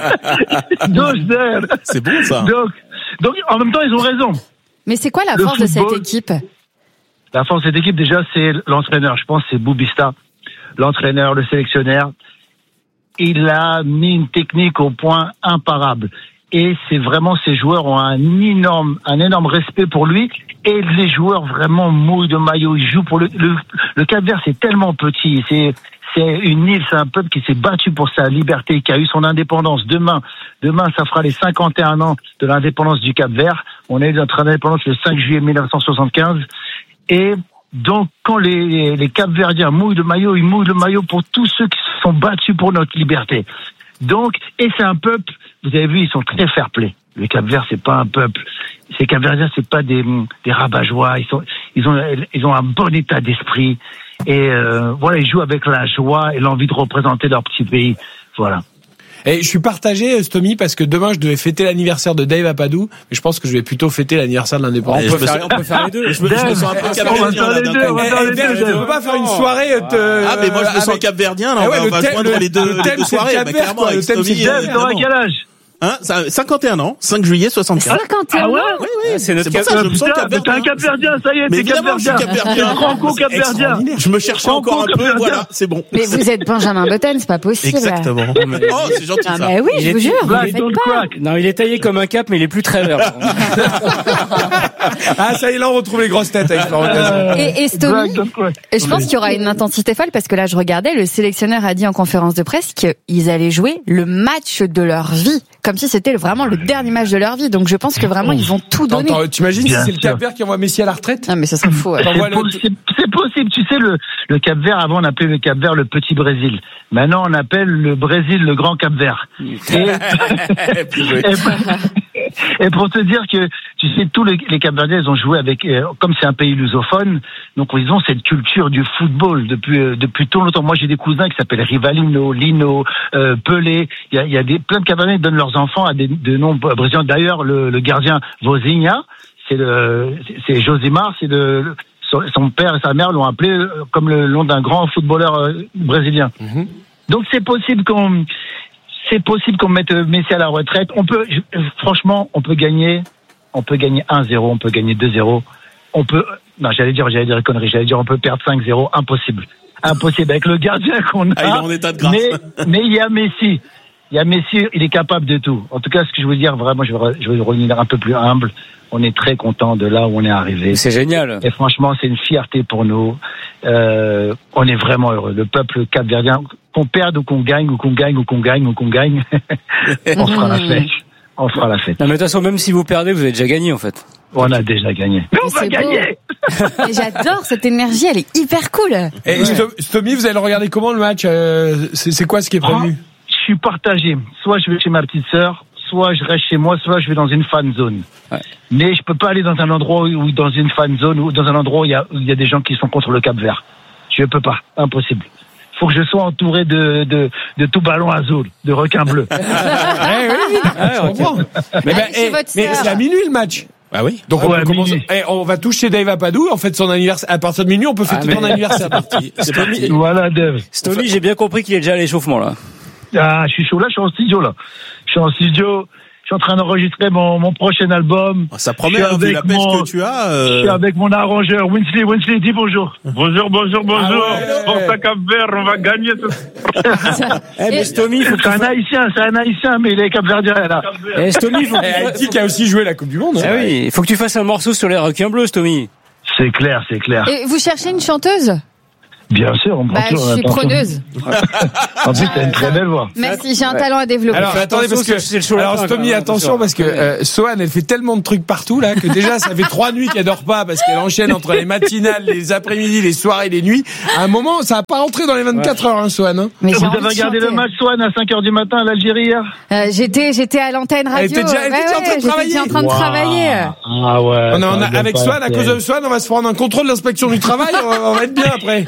deux zéro. C'est bon, ça. Donc, donc, en même temps, ils ont raison. Mais c'est quoi la Le force de cette football- équipe? La force de cette équipe, déjà, c'est l'entraîneur. Je pense que c'est Boubista, l'entraîneur, le sélectionneur. Il a mis une technique au point imparable. Et c'est vraiment, ces joueurs ont un énorme, un énorme respect pour lui. Et les joueurs vraiment mouillent de maillot. Ils jouent pour le, le, le Cap-Vert, c'est tellement petit. C'est, c'est une île, c'est un peuple qui s'est battu pour sa liberté, qui a eu son indépendance. Demain, demain, ça fera les cinquante et un ans de l'indépendance du Cap-Vert. On a eu notre indépendance le cinq juillet mille neuf cent soixante-quinze. Et donc, quand les, les Cap-Verdiens mouillent le maillot, ils mouillent le maillot pour tous ceux qui se sont battus pour notre liberté. Donc, et c'est un peuple, vous avez vu, ils sont très fair-play. Le Cap-Vert, c'est pas un peuple. Ces Cap-Verdiens, c'est pas des, des rabat-joie. Ils sont, ils ont, ils ont un bon état d'esprit. Et euh, voilà, ils jouent avec la joie et l'envie de représenter leur petit pays. Voilà. Et je suis partagé, Stomy, parce que demain, je devais fêter l'anniversaire de Dave Apadou, mais je pense que je vais plutôt fêter l'anniversaire de l'indépendance. On peut faire- on peut faire les deux. Je me- je me sens un peu Dave, capverdien, on va là, faire d'un les deux, coup. on va faire les deux. Je peux pas faire une soirée. euh, Ah, mais moi, je me sens avec- capverdien, là. Ah On ouais, va- le on va thème- joindre le- les deux, le les thème, deux c'est le soirées. Cap-Vert, Bah, clairement, quoi. avec Le thème, Stomy, c'est le euh, Cap-Vert. T'auras évidemment. quel âge? Hein, ça- cinquante et un ans, cinq juillet soixante-quinze. cinquante et un Ah ouais? Oui, oui. C'est notre pour ça que je me sens Putain, mais t'es un capverdien. Cap-Verdien, ça y est, Mais t'es évidemment, je suis Cap-Verdien. capverdien. T'es franco-Cap-Verdien. Je me cherchais encore un peu, Franco-Cap-Verdien. voilà, c'est bon. Mais vous êtes Benjamin Button, c'est pas possible. Exactement. Oh, c'est gentil, Ah, ça. mais oui, Il je est- vous jure, vous Black le faites don't pas. crack. Non, il est taillé comme un cap, mais il est plus très vert. Ah, ça y est, là, on retrouve les grosses têtes avec Florent Cazot. Et, et Stomy, Black don't crack. et je pense qu'il y aura une intensité folle parce que là, je regardais, le sélectionneur a dit en conférence de presse qu'ils allaient jouer le match de leur vie, comme si c'était vraiment le dernier match de leur vie. Donc je pense que vraiment, ils vont tout donner. Attends, t'imagines si Bien c'est le sûr. Cap-Vert qui envoie Messi à la retraite? Ah, mais ça serait fou. ouais. T'envoies C'est, le- po- c'est- c'est possible, tu sais, le, le Cap-Vert, avant on appelait le Cap-Vert le petit Brésil. Maintenant on appelle le Brésil le grand Cap-Vert. Et, et, et pour te dire que, tu sais, tous les, les Cap-Verdiens, ils ont joué avec, euh, comme c'est un pays lusophone, donc ils ont cette culture du football depuis euh, depuis tout longtemps. Moi j'ai des cousins qui s'appellent Rivalino, Lino, euh, Pelé. Il y a, il y a des, plein de Cap-Verdiens qui donnent leurs enfants à des, de noms brésiliens. D'ailleurs, le, le gardien Vozinha, c'est le, c'est c'est Josimar, c'est le, le- son, son père et sa mère l'ont appelé euh, comme le nom d'un grand footballeur euh, brésilien. Donc c'est possible qu'on, c'est possible qu'on mette euh, Messi à la retraite. On peut, je- franchement, on peut gagner, on peut gagner un zéro, on peut gagner deux zéro, on peut, non, j'allais dire, j'allais dire une connerie, j'allais dire on peut perdre cinq zéro, impossible, impossible avec le gardien qu'on a. Ah, il est en état de grâce. Mais, mais il y a Messi. Il y a Messi, il est capable de tout. En tout cas, ce que je veux dire, vraiment, je vais, re- je vais revenir un peu plus humble. On est très content de là où on est arrivé. C'est génial. Et franchement, c'est une fierté pour nous. Euh, on est vraiment heureux. Le peuple capverdien, qu'on perde ou qu'on gagne, ou qu'on gagne, ou qu'on gagne, ou qu'on gagne, on fera la fête. on fera la fête. Non, mais de toute façon, même si vous perdez, vous avez déjà gagné, en fait. On a déjà gagné. Mais on C'est va beau. gagner. Et j'adore cette énergie, elle est hyper cool. Et Sto- Stomy, vous allez le regarder comment le match euh, c'est, c'est quoi ce qui est prévu? Je suis partagé. Soit je vais chez ma petite sœur, soit je reste chez moi, soit je vais dans une fan zone. Ouais. Mais je peux pas aller dans un endroit où, dans une fan zone, ou dans un endroit où il y a, où il y a des gens qui sont contre le Cap-Vert. Je peux pas. Impossible. Faut que je sois entouré de, de, de tout ballon azul, de requins bleus. Eh oui, ouais, on comprend. Mais, ben, chez eh, votre mais sœur. c'est à minuit le match. Ah oui. Donc Ouais, on, commence, minuit. eh, on va toucher Dave Apadou, en fait son anniversaire. À partir de minuit, on peut fêter mais- ton anniversaire. C'est parti. Voilà, Dave. Stomy, j'ai bien compris qu'il est déjà à l'échauffement, là. Ah, je suis chaud. Là, je suis en studio, là. Je suis en studio. Je suis en train d'enregistrer mon, mon prochain album. Ça promet, Je suis hein, vu avec la pêche mon- que tu as. Je suis Euh... avec mon arrangeur, Winsley. Winsley, dis bonjour. Bonjour, bonjour, bonjour. Ah ouais. Forza Cap-Vert, on va gagner ce Eh, mais Stomy, faut que C'est tu un fasses- haïtien, c'est un haïtien, mais il est capverdien, là. Eh, Stomy, faut que Eh, tu fasses- Haïti qui a aussi joué la Coupe du Monde. Ah oui, il faut que tu fasses un morceau sur les requins bleus, Stomy. C'est clair, c'est clair. Et vous cherchez une chanteuse? Bien sûr, on prend Bah, je toujours- suis attention. preneuse. En plus, t'as une très belle voix. Merci, j'ai un talent à développer. Alors Fais attendez parce attention, que c'est le show alors lapin, Stomy quand même, attention attention. parce que euh, Sohan elle fait tellement de trucs partout là que déjà ça fait trois nuits qu'elle dort pas parce qu'elle enchaîne entre les matinales, les après-midi, les soirées, les nuits. À un moment ça va pas rentrer dans les vingt-quatre heures hein, Sohan. Hein. Mais j'ai Vous envie avez de regardé chanter. le match Swan à cinq heures du matin à l'Algérie hier? Euh, j'étais, j'étais à l'antenne radio. Elle était déjà- elle était Ouais, déjà en train de ouais, j'étais travailler. déjà en train de Wow. travailler. Ah ouais. On a, on a- ça va avec pas Swan à cause de Swan on va se prendre un contrôle de l'inspection du travail. on, va, on va être bien après.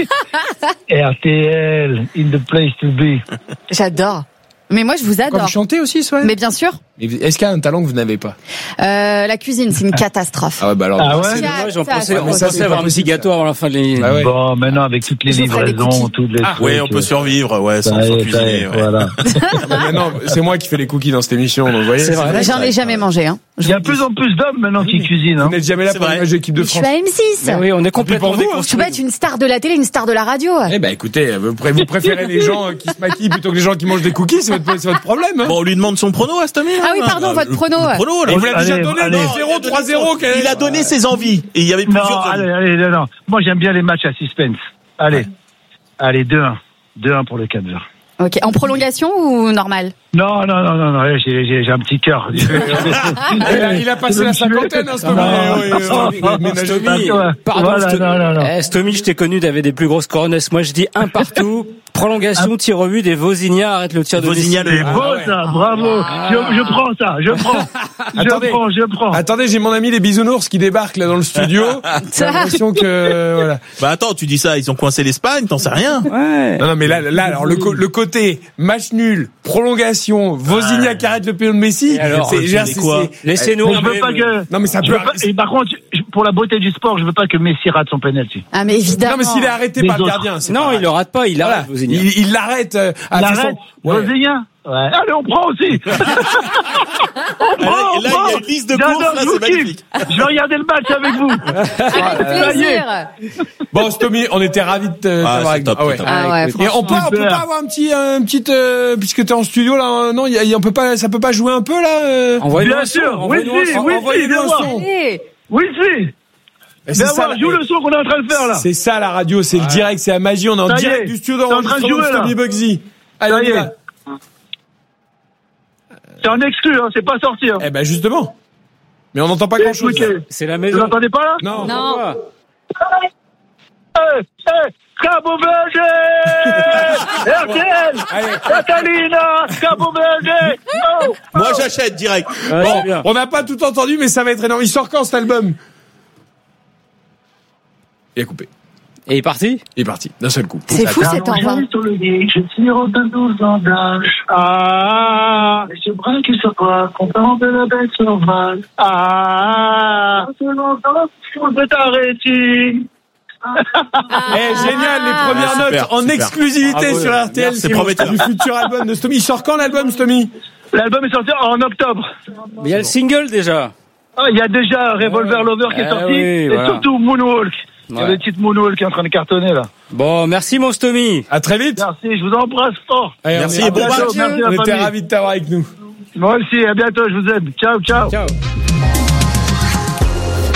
R T L, in the place to be. J'adore. Mais moi, je vous Comme adore. chanter aussi Swan. Mais bien sûr. Est-ce qu'il y a un talent que vous n'avez pas? Euh, la cuisine, c'est une catastrophe. Ah ouais bah alors. Ah ouais? C'est dommage, on pensait, Ouais, on mais ça, pensait c'est avoir pas un petit gâteau avant la fin de l'émission. Ah ouais. Bon, maintenant, avec toutes les Je ferai des livraisons, cookies. toutes les Ah, trucs, ouais, on peut survivre, ouais, sans, ça y sans est, ça y cuisiner. est, Ouais. voilà. Ah, maintenant c'est moi qui fais les cookies dans cette émission donc vous voyez. C'est vrai. J'en ai jamais mangé, hein. Il y a de plus en plus d'hommes maintenant qui cuisinent, Vous hein. n'êtes jamais là C'est pour vrai. l'image de l'équipe de Je suis France. à M six. Mais oui, on est complètement pour vous, hein. Je déconstruits. peux être une star de la télé, une star de la radio. Eh ben écoutez, vous pré- vous préférez les gens qui se maquillent plutôt que les gens qui mangent des cookies, c'est votre, c'est votre problème. Hein. Bon, on lui demande son prono à Stomy. Ah oui, pardon, votre prono. Le prono, là. Et vous l'avez déjà Allez, donné, allez. non, zéro trois zéro. Il a donné ses envies. Et il y avait Non, plusieurs. allez, allez, non, non. Moi, j'aime bien les matchs à suspense. Allez. Allez, deux un. deux un pour le Cap-Vert. Ok. En prolongation ou normal? Non, non, non, non, non, j'ai, j'ai, j'ai un petit cœur. Il a, il a passé la cinquantaine, hein, ce moment. Stomy, pardon, Voilà, Sto- non, non, non. Eh, Stomy, je t'ai connu, t'avais des plus grosses coronesses. Moi, je dis un partout, prolongation, tir au but, et Vozinha arrête le tir de Vozinha, Messi. le- C'est beau, ça, bravo. Je, je prends ça, je prends. Je Attendez. prends, je prends. Attendez, j'ai mon ami les bisounours qui débarquent là dans le studio. J'ai l'impression que voilà. Bah attends, tu dis ça, ils ont coincé l'Espagne, t'en sais rien. Ouais. Non, non, mais là, là, alors le, co- le côté match nul, prolongation, Vozinha qui arrête le péno de Messi. Et alors, c'est, tu genre, dis c'est- quoi c'est- Laissez-nous Mais je en veux même. pas que. Non, mais ça je peut. veux pas- et par contre, je- pour la beauté du sport, je veux pas que Messi rate son penalty. Ah, mais évidemment. Non, mais s'il est arrêté Les par le autres. gardien, c'est Non, pas il le rate pas, il Voilà. arrête, Vozinha. Il, il l'arrête. euh, à La façon- reine, Ouais. Vozinha. Ouais. Allez, on prend aussi. on Et là, prend, et là, on il y a prend. une liste de J'adore, courses, là, je c'est vous kiffe. magnifique. Je vais regarder le match avec vous. Ça y est. Plaisir. Bon, Stomy, on était ravis de te- Ah, t'avoir c'est avec top, nous. Ah ouais. c'est top. Ah ouais, Et on peut, franchement. on peut Super. pas avoir un petit, un petit, euh, puisque t'es en studio là, euh, non, y a, y a- on peut pas, ça peut pas jouer un peu là. euh Envoyez-nous Bien un son, sûr, envoyez-nous oui, un si, son. oui, envoyez-nous si, un viens son. voir. Allez. Oui, si. Et c'est Viens ça, voir, la- joue le son qu'on est en train de faire là. C'est ça la radio, c'est le direct, c'est la magie. On est en Ça y direct est, du studio t'es en train de d'enregistrement de jouer, là. Stomy Bugsy. Allez, Ça on y y est. va. C'est un exclu, hein, c'est pas sorti. Hein. Eh ben justement. Mais on n'entend pas grand chose. Écoutez, C'est la vous maison. l'entendez pas là? Non. Non. Eh, eh, Cabo Verde, R T L, Allez. Catalina, Cabo Verde. Oh. Moi, j'achète direct. Ouais, Bon, c'est bien. on n'a pas tout entendu, mais ça va être énorme. Il sort quand cet album? Il a coupé. Et il est parti? Il est parti d'un seul coup. C'est fou cet envoi. Sur le lit, je tire au douze ans d'âge. Ah, je braque sur toi, content de la bête sauvage. Ah, je veux t'arrêter. Eh, génial, les premières Ah, super, notes en super. exclusivité Bravo, sur R T L merci, c'est mon prometteur. du futur album de Stomy. Il sort quand l'album Stomy? L'album est sorti en octobre. Mais il y a le single déjà. Ah, il y a déjà Revolver Lover qui est Eh sorti. oui, et voilà. surtout Moonwalk. Il y a Ouais. le titre Moonwalk qui est en train de cartonner là. Bon, merci mon Stomy. À très vite. Merci, je vous embrasse fort. Allez, Merci on est- et bon à match. bientôt. Merci la On était famille. ravis de t'avoir avec nous. Moi aussi, à bientôt, je vous aime. Ciao, ciao. Ciao.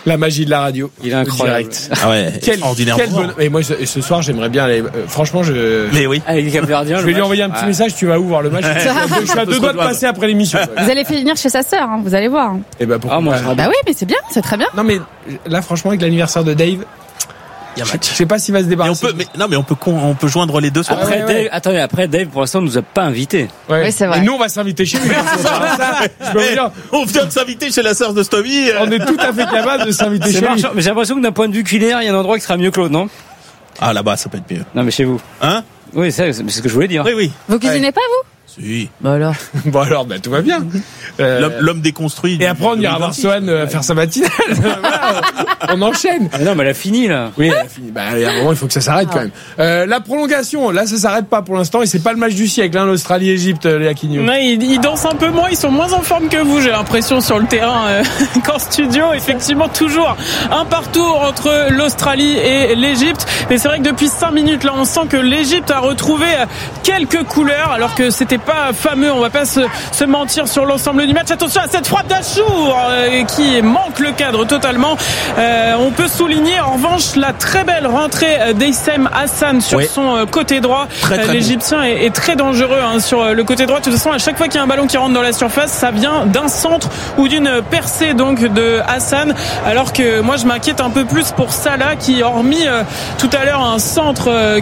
La magie de la radio. Il est incroyable. Ah ouais, Quel, ordinaire. quel bon... Et moi, je, ce soir, j'aimerais bien aller. Euh, franchement, je. Mais oui. Avec les Capverdiens. Je vais lui envoyer un petit ouais. message. Tu vas où voir le match? Je suis à deux doigts de passer après l'émission. Vous allez finir chez sa sœur, hein, vous allez voir. Et ben pourquoi ah, moi, pas. Bah oui, mais c'est bien, c'est très bien. Non mais là, franchement, avec l'anniversaire de Dave. Il y a match. Je sais pas s'il va se débarrasser. Mais on peut, mais, non, mais on peut, on peut joindre les deux. Sur Après, ouais, ouais. Dave, attendez, après, Dave, pour l'instant, nous a pas invités. Ouais. Oui, c'est vrai. Et nous, on va s'inviter chez lui. Ça, je peux vous dire, on vient de s'inviter chez la sœur de Stomy. on est tout à fait capable de s'inviter C'est chez lui. marrant, mais j'ai l'impression que d'un point de vue culinaire, il y a un endroit qui sera mieux que l'autre, non? Ah, là-bas, ça peut être mieux. Non, mais chez vous. Hein? Oui, c'est, c'est ce que je voulais dire. Oui, oui. Vous cuisinez Ouais. pas, vous? Si. Bah alors. Bon alors, bah, tout va bien. Euh, L'homme, l'homme déconstruit. Et après, on ira voir Sohan euh, faire sa matinale. Voilà, on enchaîne. Ah non, mais elle a fini, là. Oui, elle a fini. Bah, il y a un moment, il faut que ça s'arrête quand même. Euh, la prolongation, là, ça s'arrête pas pour l'instant et c'est pas le match du siècle, hein, l'Australie-Égypte, Léa Quignou. Ouais, ils, ils dansent un peu moins, ils sont moins en forme que vous, j'ai l'impression, sur le terrain euh, qu'en studio. Effectivement, toujours un partout entre l'Australie et l'Égypte. Mais c'est vrai que depuis cinq minutes, là, on sent que l'Égypte a retrouvé quelques couleurs, alors que c'était pas fameux, on va pas se, se mentir sur l'ensemble du match. Attention à cette frappe d'Achour euh, qui manque le cadre totalement. Euh, on peut souligner en revanche la très belle rentrée d'Eissem Hassan sur oui. son euh, côté droit. Très, très euh, L'Égyptien est, est très dangereux hein, sur euh, le côté droit. De toute façon, à chaque fois qu'il y a un ballon qui rentre dans la surface, ça vient d'un centre ou d'une percée donc de Hassan. Alors que moi, je m'inquiète un peu plus pour Salah qui, hormis euh, tout à l'heure un centre euh,